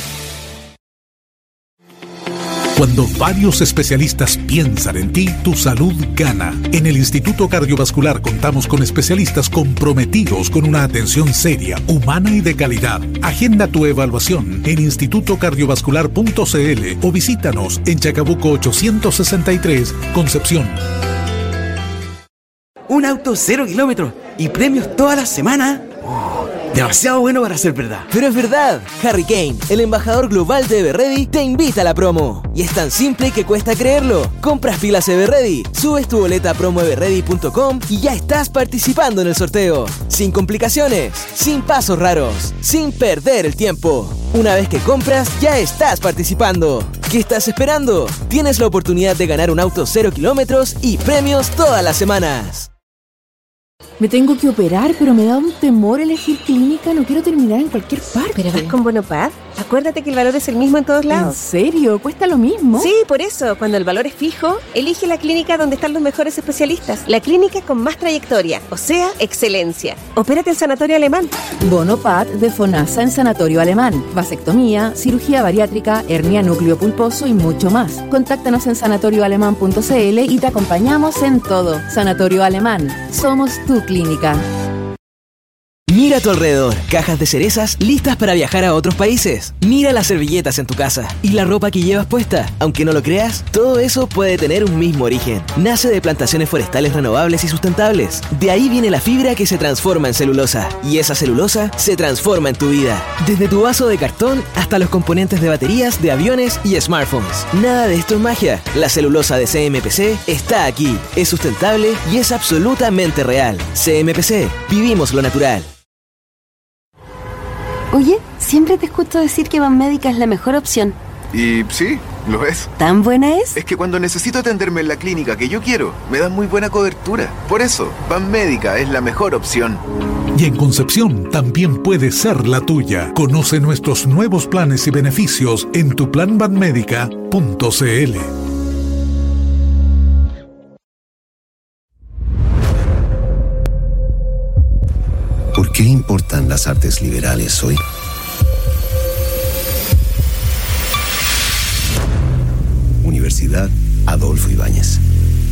Cuando varios especialistas piensan en ti, tu salud gana. En el Instituto Cardiovascular contamos con especialistas comprometidos con una atención seria, humana y de calidad. Agenda tu evaluación en instituto cardiovascular punto cl o visítanos en Chacabuco ochocientos sesenta y tres, Concepción. Un auto cero kilómetros y premios toda la semana. Oh, demasiado bueno para ser verdad. Pero es verdad. Harry Kane, el embajador global de Everready, te invita a la promo. Y es tan simple que cuesta creerlo. Compras pilas Everready, subes tu boleta a promo everready punto com y ya estás participando en el sorteo. Sin complicaciones, sin pasos raros, sin perder el tiempo. Una vez que compras, ya estás participando. ¿Qué estás esperando? Tienes la oportunidad de ganar un auto cero kilómetros y premios todas las semanas. Me tengo que operar, pero me da un temor elegir clínica. No quiero terminar en cualquier parte. ¿Pero vas con Bonopad? Acuérdate que el valor es el mismo en todos lados. ¿En serio? ¿Cuesta lo mismo? Sí, por eso. Cuando el valor es fijo, elige la clínica donde están los mejores especialistas. La clínica con más trayectoria, o sea, excelencia. Opérate en Sanatorio Alemán. Bonopad de FONASA en Sanatorio Alemán. Vasectomía, cirugía bariátrica, hernia núcleo pulposo y mucho más. Contáctanos en sanatorio alemán punto cl y te acompañamos en todo. Sanatorio Alemán. Somos tu clínica. Mira a tu alrededor, cajas de cerezas listas para viajar a otros países. Mira las servilletas en tu casa y la ropa que llevas puesta. Aunque no lo creas, todo eso puede tener un mismo origen. Nace de plantaciones forestales renovables y sustentables. De ahí viene la fibra que se transforma en celulosa. Y esa celulosa se transforma en tu vida. Desde tu vaso de cartón hasta los componentes de baterías, de aviones y smartphones. Nada de esto es magia. La celulosa de C M P C está aquí. Es sustentable y es absolutamente real. C M P C. Vivimos lo natural. Oye, siempre te escucho decir que Banmédica es la mejor opción. Y sí, lo es. ¿Tan buena es? Es que cuando necesito atenderme en la clínica que yo quiero, me dan muy buena cobertura. Por eso, Banmédica es la mejor opción. Y en Concepción también puede ser la tuya. Conoce nuestros nuevos planes y beneficios en tu plan banmédica punto cl. ¿Por qué importan las artes liberales hoy? Universidad Adolfo Ibáñez.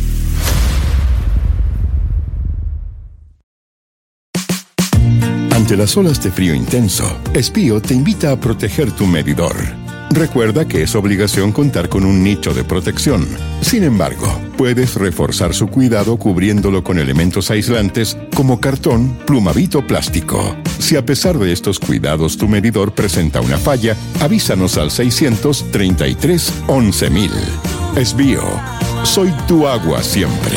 Ante las olas de frío intenso, Espío te invita a proteger tu medidor. Recuerda que es obligación contar con un nicho de protección. Sin embargo, puedes reforzar su cuidado cubriéndolo con elementos aislantes como cartón, plumavit o plástico. Si a pesar de estos cuidados tu medidor presenta una falla, avísanos al seiscientos treinta y tres once mil. Espío, soy tu agua siempre.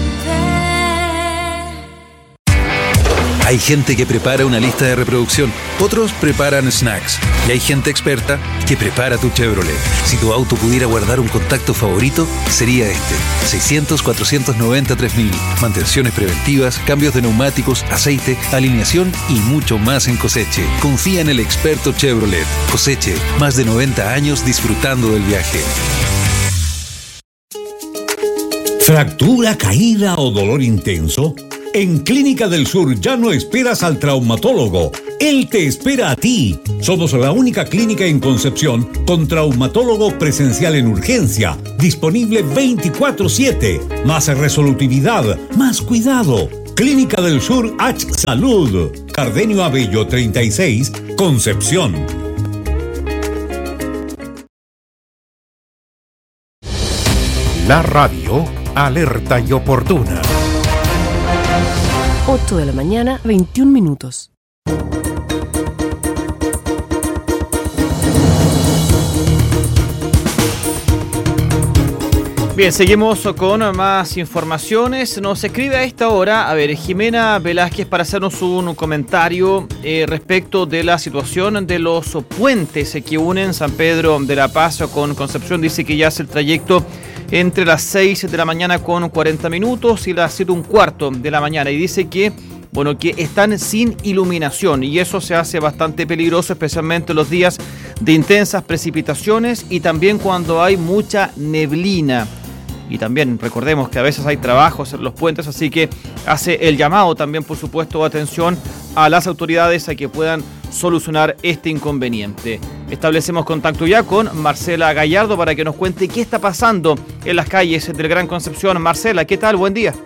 Hay gente que prepara una lista de reproducción, otros preparan snacks y hay gente experta que prepara tu Chevrolet. Si tu auto pudiera guardar un contacto favorito, sería este. seiscientos cuatrocientos noventa tres mil. Mantenciones preventivas, cambios de neumáticos, aceite, alineación y mucho más en Coseche. Confía en el experto Chevrolet. Coseche, más de noventa años disfrutando del viaje. ¿Fractura, caída o dolor intenso? En Clínica del Sur ya no esperas al traumatólogo, él te espera a ti. Somos la única clínica en Concepción con traumatólogo presencial en urgencia, disponible veinticuatro siete. Más resolutividad, más cuidado. Clínica del Sur H Salud, Cardenio Abello treinta y seis, Concepción. La radio alerta y oportuna. ocho de la mañana, veintiún minutos. Bien, seguimos con más informaciones. Nos escribe a esta hora, a ver, Jimena Velázquez para hacernos un comentario eh, respecto de la situación de los puentes que unen San Pedro de la Paz con Concepción. Dice que ya hace el trayecto entre las seis de la mañana con cuarenta minutos y las siete un cuarto de la mañana. Y dice que, bueno, que están sin iluminación y eso se hace bastante peligroso, especialmente los días de intensas precipitaciones y también cuando hay mucha neblina. Y también recordemos que a veces hay trabajos en los puentes, así que hace el llamado también, por supuesto, atención a las autoridades a que puedan solucionar este inconveniente. Establecemos contacto ya con Marcela Gallardo para que nos cuente qué está pasando en las calles del Gran Concepción. Marcela, ¿qué tal? Buen día.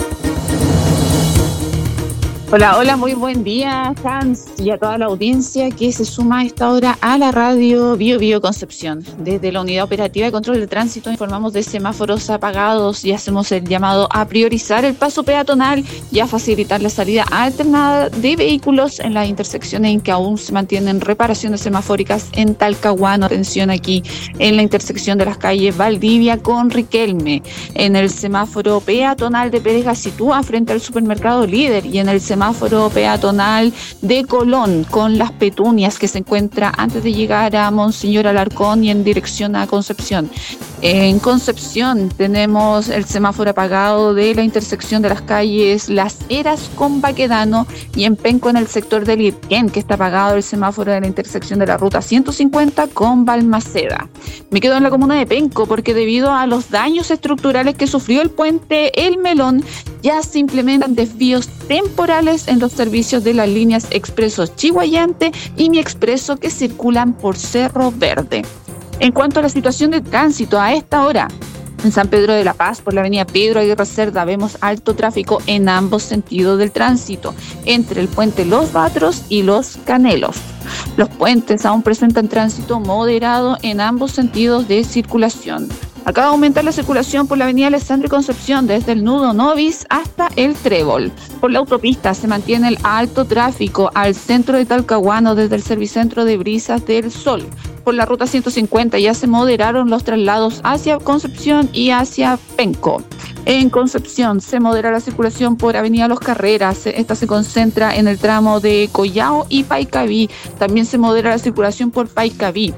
Hola, hola, muy buen día, Hans, y a toda la audiencia que se suma a esta hora a la radio Bio Bio Concepción. Desde la Unidad Operativa de Control de Tránsito informamos de semáforos apagados y hacemos el llamado a priorizar el paso peatonal y a facilitar la salida alternada de vehículos en las intersecciones en que aún se mantienen reparaciones semafóricas en Talcahuano. Atención aquí en la intersección de las calles Valdivia con Riquelme, en el semáforo peatonal de Pérez Gacitúa frente al supermercado Líder y en el semáforo semáforo peatonal de Colón con Las Petunias que se encuentra antes de llegar a Monseñor Alarcón y en dirección a Concepción. En Concepción tenemos el semáforo apagado de la intersección de las calles Las Heras con Baquedano y en Penco en el sector del Irquén, que está apagado el semáforo de la intersección de la ruta ciento cincuenta con Balmaceda. Me quedo en la comuna de Penco porque debido a los daños estructurales que sufrió el puente El Melón, ya se implementan desvíos temporales en los servicios de las líneas Expresos Chihuayante y Mi Expreso que circulan por Cerro Verde. En cuanto a la situación de tránsito a esta hora, en San Pedro de la Paz, por la avenida Pedro Aguirre Cerda, vemos alto tráfico en ambos sentidos del tránsito, entre el puente Los Batros y Los Canelos. Los puentes aún presentan tránsito moderado en ambos sentidos de circulación. Acaba de aumentar la circulación por la avenida Alessandro y Concepción, desde el nudo Novis hasta el Trébol. Por la autopista se mantiene el alto tráfico al centro de Talcahuano, desde el Servicentro de Brisas del Sol. Por la ruta ciento cincuenta ya se moderaron los traslados hacia Concepción y hacia Penco. En Concepción se modera la circulación por avenida Los Carreras. Esta se concentra en el tramo de Collao y Paicaví. También se modera la circulación por Paicaví.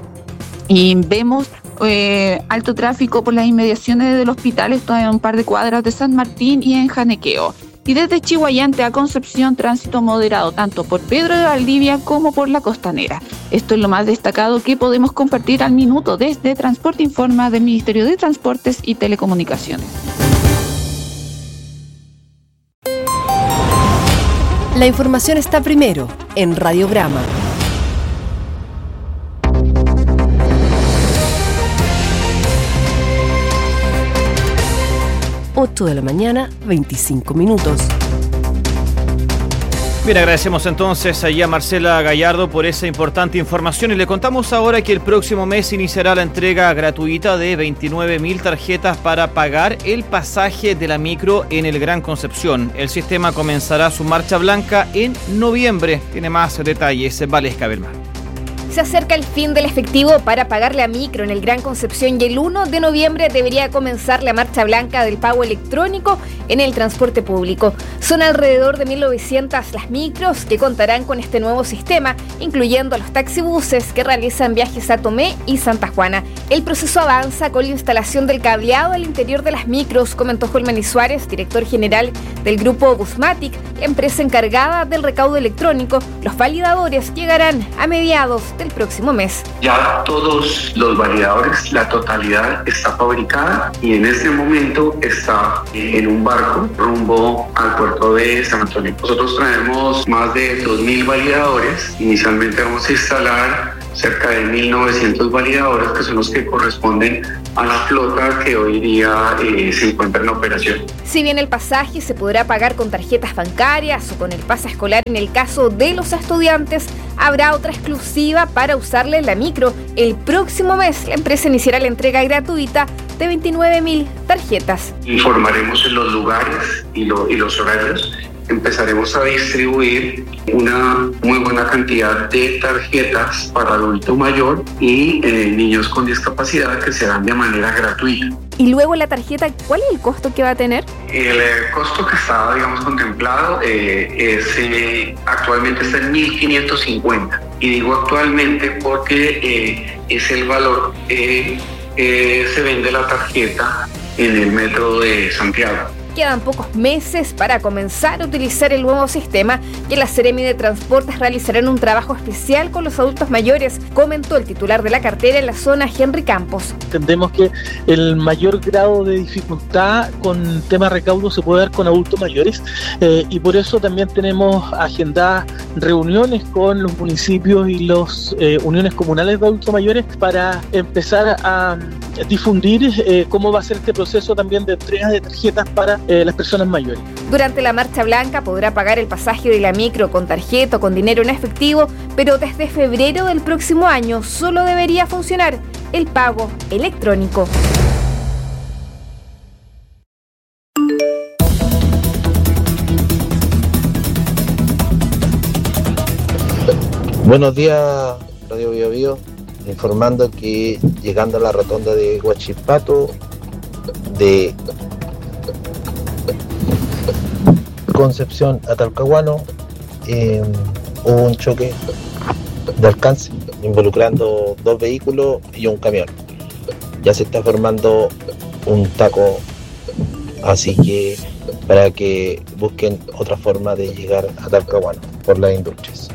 Y vemos eh, alto tráfico por las inmediaciones del hospital, esto en un par de cuadras de San Martín y en Janequeo. Y desde Chihuayante a Concepción, tránsito moderado tanto por Pedro de Valdivia como por la Costanera. Esto es lo más destacado que podemos compartir al minuto desde Transporte Informa del Ministerio de Transportes y Telecomunicaciones. La información está primero en Radiograma. ocho de la mañana, veinticinco minutos. Bien, agradecemos entonces allí a Marcela Gallardo por esa importante información y le contamos ahora que el próximo mes iniciará la entrega gratuita de veintinueve mil tarjetas para pagar el pasaje de la micro en el Gran Concepción. El sistema comenzará su marcha blanca en noviembre. Tiene más detalles Valesca Belmar. Se acerca el fin del efectivo para pagar la micro en el Gran Concepción y el uno de noviembre debería comenzar la marcha blanca del pago electrónico en el transporte público. Son alrededor de mil novecientas las micros que contarán con este nuevo sistema, incluyendo a los taxibuses que realizan viajes a Tomé y Santa Juana. El proceso avanza con la instalación del cableado al interior de las micros, comentó Holmany Suárez, director general del grupo Busmatic, la empresa encargada del recaudo electrónico. Los validadores llegarán a mediados de del próximo mes. Ya todos los validadores, la totalidad está fabricada y en este momento está en un barco rumbo al puerto de San Antonio. Nosotros traemos más de dos mil validadores. Inicialmente vamos a instalar cerca de mil novecientos validadores, que son los que corresponden a la flota que hoy día eh, se encuentra en operación. Si bien el pasaje se podrá pagar con tarjetas bancarias o con el pase escolar en el caso de los estudiantes, habrá otra exclusiva para usarla en la micro. El próximo mes la empresa iniciará la entrega gratuita de veintinueve mil tarjetas. Informaremos en los lugares y, lo, y los horarios. Empezaremos a distribuir una muy buena cantidad de tarjetas para adulto mayor y eh, niños con discapacidad, que se dan de manera gratuita. Y luego la tarjeta, ¿cuál es el costo que va a tener? El eh, costo que estaba, digamos, contemplado eh, es eh, actualmente está en mil quinientos cincuenta. Y digo actualmente porque eh, es el valor que eh, se vende la tarjeta en el metro de Santiago. Quedan pocos meses para comenzar a utilizar el nuevo sistema y la Seremi de Transportes realizarán un trabajo especial con los adultos mayores, comentó el titular de la cartera en la zona, Henry Campos. Entendemos que el mayor grado de dificultad con tema recaudo se puede dar con adultos mayores eh, y por eso también tenemos agendadas reuniones con los municipios y las eh, uniones comunales de adultos mayores para empezar a difundir eh, cómo va a ser este proceso también de entrega de tarjetas para Eh, las personas mayores. Durante la Marcha Blanca podrá pagar el pasaje de la micro con tarjeta o con dinero en efectivo, pero desde febrero del próximo año solo debería funcionar el pago electrónico. Buenos días, Radio Bio Bio, informando que llegando a la rotonda de Huachipato de Concepción a Talcahuano, eh, hubo un choque de alcance involucrando dos vehículos y un camión. Ya se está formando un taco, así que para que busquen otra forma de llegar a Talcahuano por las industrias.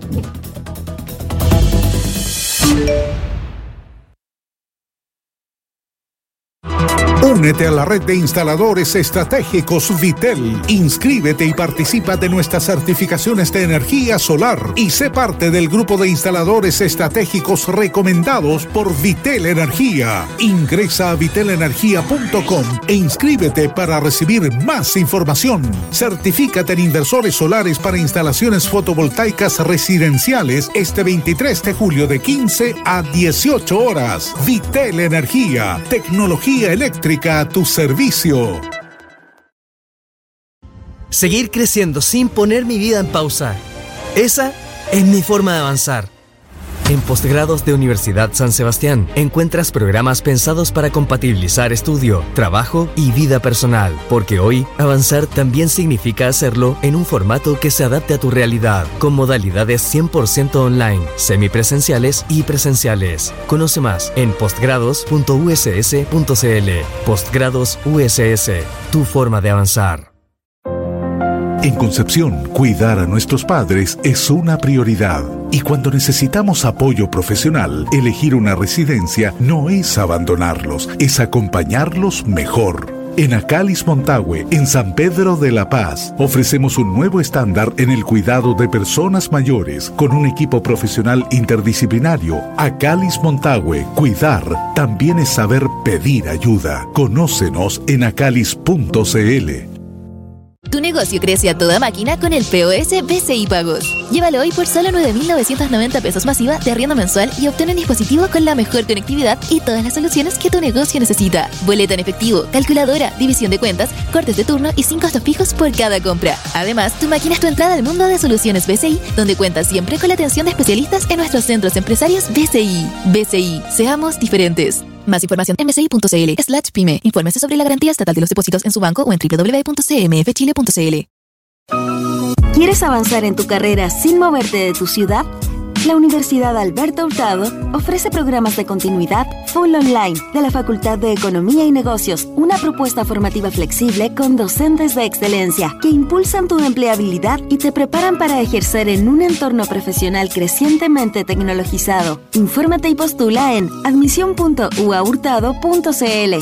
Únete a la red de instaladores estratégicos Vitel. Inscríbete y participa de nuestras certificaciones de energía solar y sé parte del grupo de instaladores estratégicos recomendados por Vitel Energía. Ingresa a vitel energía punto com e inscríbete para recibir más información. Certifícate en inversores solares para instalaciones fotovoltaicas residenciales este veintitrés de julio de quince a dieciocho horas. Vitel Energía, tecnología eléctrica a tu servicio. Seguir creciendo sin poner mi vida en pausa. Esa es mi forma de avanzar. En Postgrados de Universidad San Sebastián encuentras programas pensados para compatibilizar estudio, trabajo y vida personal, porque hoy avanzar también significa hacerlo en un formato que se adapte a tu realidad, con modalidades cien por ciento online, semipresenciales y presenciales. Conoce más en postgrados punto u s s punto c l. Postgrados U S S, tu forma de avanzar. En Concepción, cuidar a nuestros padres es una prioridad. Y cuando necesitamos apoyo profesional, elegir una residencia no es abandonarlos, es acompañarlos mejor. En Acalis Montague, en San Pedro de la Paz, ofrecemos un nuevo estándar en el cuidado de personas mayores con un equipo profesional interdisciplinario. Acalis Montague, cuidar también es saber pedir ayuda. Conócenos en acalis punto c l. Tu negocio crece a toda máquina con el P O S B C I Pagos. Llévalo hoy por solo nueve mil novecientos noventa pesos masiva de arriendo mensual y obtén un dispositivo con la mejor conectividad y todas las soluciones que tu negocio necesita. Boleta en efectivo, calculadora, división de cuentas, cortes de turno y sin costos fijos por cada compra. Además, tu máquina es tu entrada al mundo de soluciones B C I, donde cuentas siempre con la atención de especialistas en nuestros centros empresarios B C I. B C I, seamos diferentes. Más información en bci.cl slash pyme. Infórmese sobre la garantía estatal de los depósitos en su banco o en doble u doble u doble u punto c m f chile punto c l. ¿Quieres avanzar en tu carrera sin moverte de tu ciudad? La Universidad Alberto Hurtado ofrece programas de continuidad full online de la Facultad de Economía y Negocios, una propuesta formativa flexible con docentes de excelencia que impulsan tu empleabilidad y te preparan para ejercer en un entorno profesional crecientemente tecnologizado. Infórmate y postula en admisión punto u a hurtado punto c l.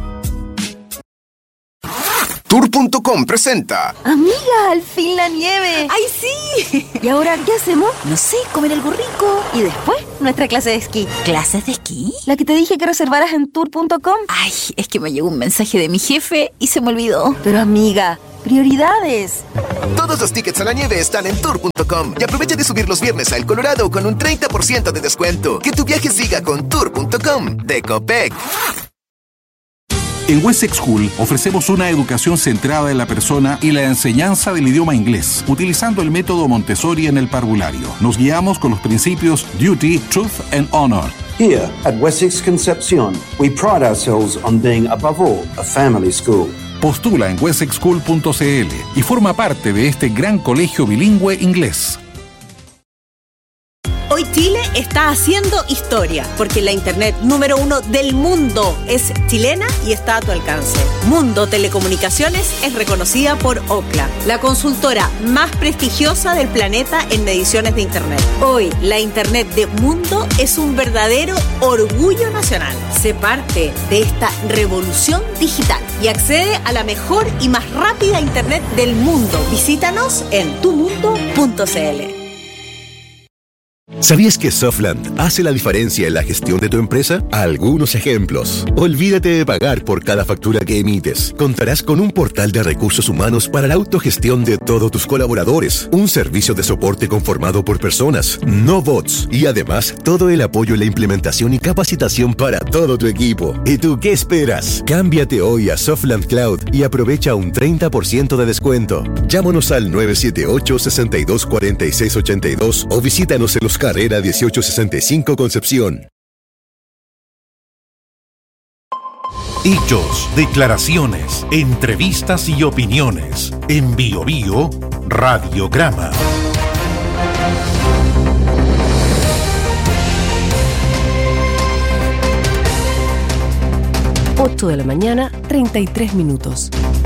Tour punto com presenta. Amiga, al fin la nieve. ¡Ay, sí! ¿Y ahora qué hacemos? No sé, comer algo rico. Y después, nuestra clase de esquí. ¿Clases de esquí? La que te dije que reservaras en tour punto com. Ay, es que me llegó un mensaje de mi jefe y se me olvidó. Pero amiga, prioridades. Todos los tickets a la nieve están en tour punto com y aprovecha de subir los viernes a El Colorado con un treinta por ciento de descuento. Que tu viaje siga con tour punto com de Copec. En Wessex School ofrecemos una educación centrada en la persona y la enseñanza del idioma inglés, utilizando el método Montessori en el parvulario. Nos guiamos con los principios Duty, Truth and Honor. Here at Wessex Concepcion, we pride ourselves on being, above all, a family school. Postula en wessex school punto c l y forma parte de este gran colegio bilingüe inglés. Hoy Chile está haciendo historia, porque la internet número uno del mundo es chilena y está a tu alcance. Mundo Telecomunicaciones es reconocida por Ookla, la consultora más prestigiosa del planeta en mediciones de internet. Hoy, la internet de Mundo es un verdadero orgullo nacional. Sé parte de esta revolución digital y accede a la mejor y más rápida internet del mundo. Visítanos en tu mundo punto c l. ¿Sabías que Softland hace la diferencia en la gestión de tu empresa? Algunos ejemplos. Olvídate de pagar por cada factura que emites. Contarás con un portal de recursos humanos para la autogestión de todos tus colaboradores. Un servicio de soporte conformado por personas, no bots. Y además, todo el apoyo en la implementación y capacitación para todo tu equipo. ¿Y tú qué esperas? Cámbiate hoy a Softland Cloud y aprovecha un treinta por ciento de descuento. Llámanos al nueve siete ocho, seis dos cuatro seis ocho dos o visítanos en los Carrera dieciocho sesenta y cinco Concepción. Hechos, declaraciones, entrevistas y opiniones. En Bio Bio, Radiograma. ocho de la mañana, treinta y tres minutos.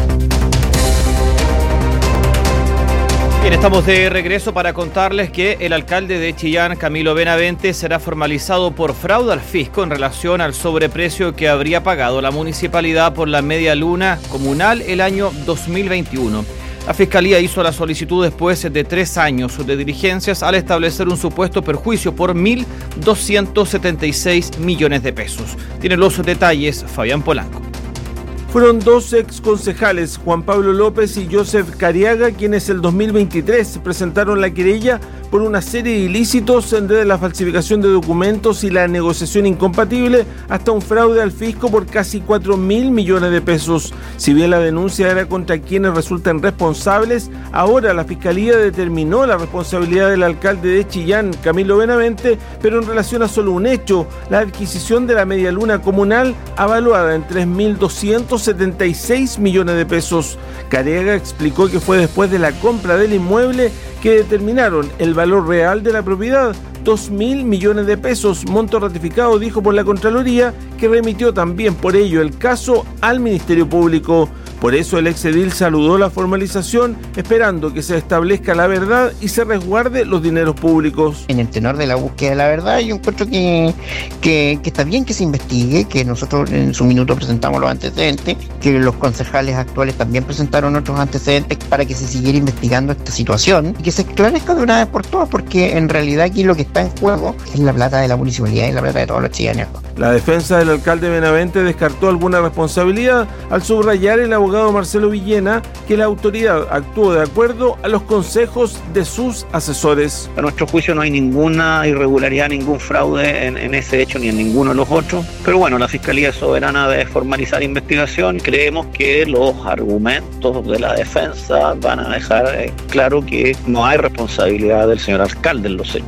Bien, estamos de regreso para contarles que el alcalde de Chillán, Camilo Benavente, será formalizado por fraude al fisco en relación al sobreprecio que habría pagado la municipalidad por la media luna comunal el año dos mil veintiuno. La Fiscalía hizo la solicitud después de tres años de diligencias al establecer un supuesto perjuicio por mil doscientos setenta y seis millones de pesos. Tiene los detalles Fabián Polanco. Fueron dos ex concejales, Juan Pablo López y Joseph Cariaga, quienes el dos mil veintitrés presentaron la querella por una serie de ilícitos desde la falsificación de documentos y la negociación incompatible hasta un fraude al fisco por casi cuatro mil millones de pesos. Si bien la denuncia era contra quienes resultan responsables, ahora la Fiscalía determinó la responsabilidad del alcalde de Chillán, Camilo Benavente, pero en relación a solo un hecho, la adquisición de la media luna comunal avaluada en tres mil doscientos setenta y seis millones de pesos. Cariaga explicó que fue después de la compra del inmueble que determinaron el valor real de la propiedad, dos mil millones de pesos, monto ratificado, dijo, por la Contraloría, que remitió también por ello el caso al Ministerio Público. Por eso el exedil saludó la formalización, esperando que se establezca la verdad y se resguarde los dineros públicos. En el tenor de la búsqueda de la verdad, yo encuentro que, que, que está bien que se investigue, que nosotros en su minuto presentamos los antecedentes, que los concejales actuales también presentaron otros antecedentes para que se siguiera investigando esta situación y que se esclarezca de una vez por todas, porque en realidad aquí lo que está en juego es la plata de la municipalidad y la plata de todos los chilenos. La defensa del alcalde Benavente descartó alguna responsabilidad al subrayar el abogado Marcelo Villena que la autoridad actuó de acuerdo a los consejos de sus asesores. A nuestro juicio no hay ninguna irregularidad, ningún fraude en, en ese hecho ni en ninguno de los otros, pero bueno, la Fiscalía es soberana de formalizar investigación. Creemos que los argumentos de la defensa van a dejar eh, claro que no hay responsabilidad del señor alcalde en los hechos.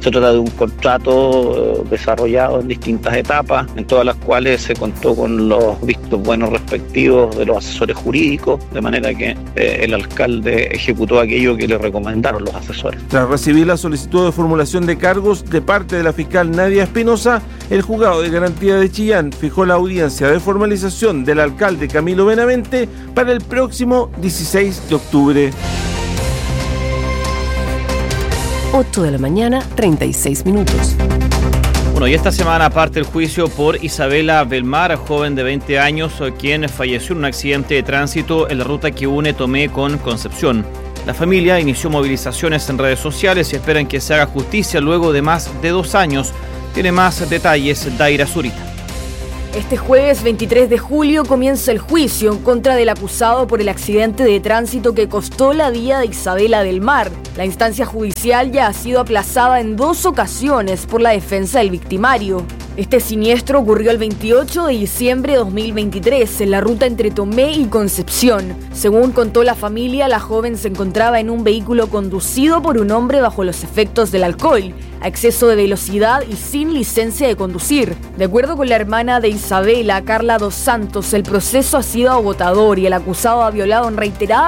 Se trata de un contrato eh, desarrollado en distintas etapas, en todas las cuales se contó con los vistos buenos respectivos de los asesores jurídicos, de manera que eh, el alcalde ejecutó aquello que le recomendaron los asesores. Tras recibir la solicitud de formulación de cargos de parte de la fiscal Nadia Espinosa, el juzgado de garantía de Chillán fijó la audiencia de formalización del alcalde Camilo Benavente para el próximo dieciséis de octubre. ocho de la mañana, treinta y seis minutos. Bueno, y esta semana parte el juicio por Isabela Belmar, joven de veinte años, quien falleció en un accidente de tránsito en la ruta que une Tomé con Concepción. La familia inició movilizaciones en redes sociales y esperan que se haga justicia luego de más de dos años. Tiene más detalles Daira Zurita. Este jueves veintitrés de julio comienza el juicio en contra del acusado por el accidente de tránsito que costó la vida de Isabela Belmar. La instancia judicial ya ha sido aplazada en dos ocasiones por la defensa del victimario. Este siniestro ocurrió el veintiocho de diciembre de dos mil veintitrés en la ruta entre Tomé y Concepción. Según contó la familia, la joven se encontraba en un vehículo conducido por un hombre bajo los efectos del alcohol, a exceso de velocidad y sin licencia de conducir. De acuerdo con la hermana de Isabela, Carla Dos Santos, el proceso ha sido agotador y el acusado ha violado en reiteradas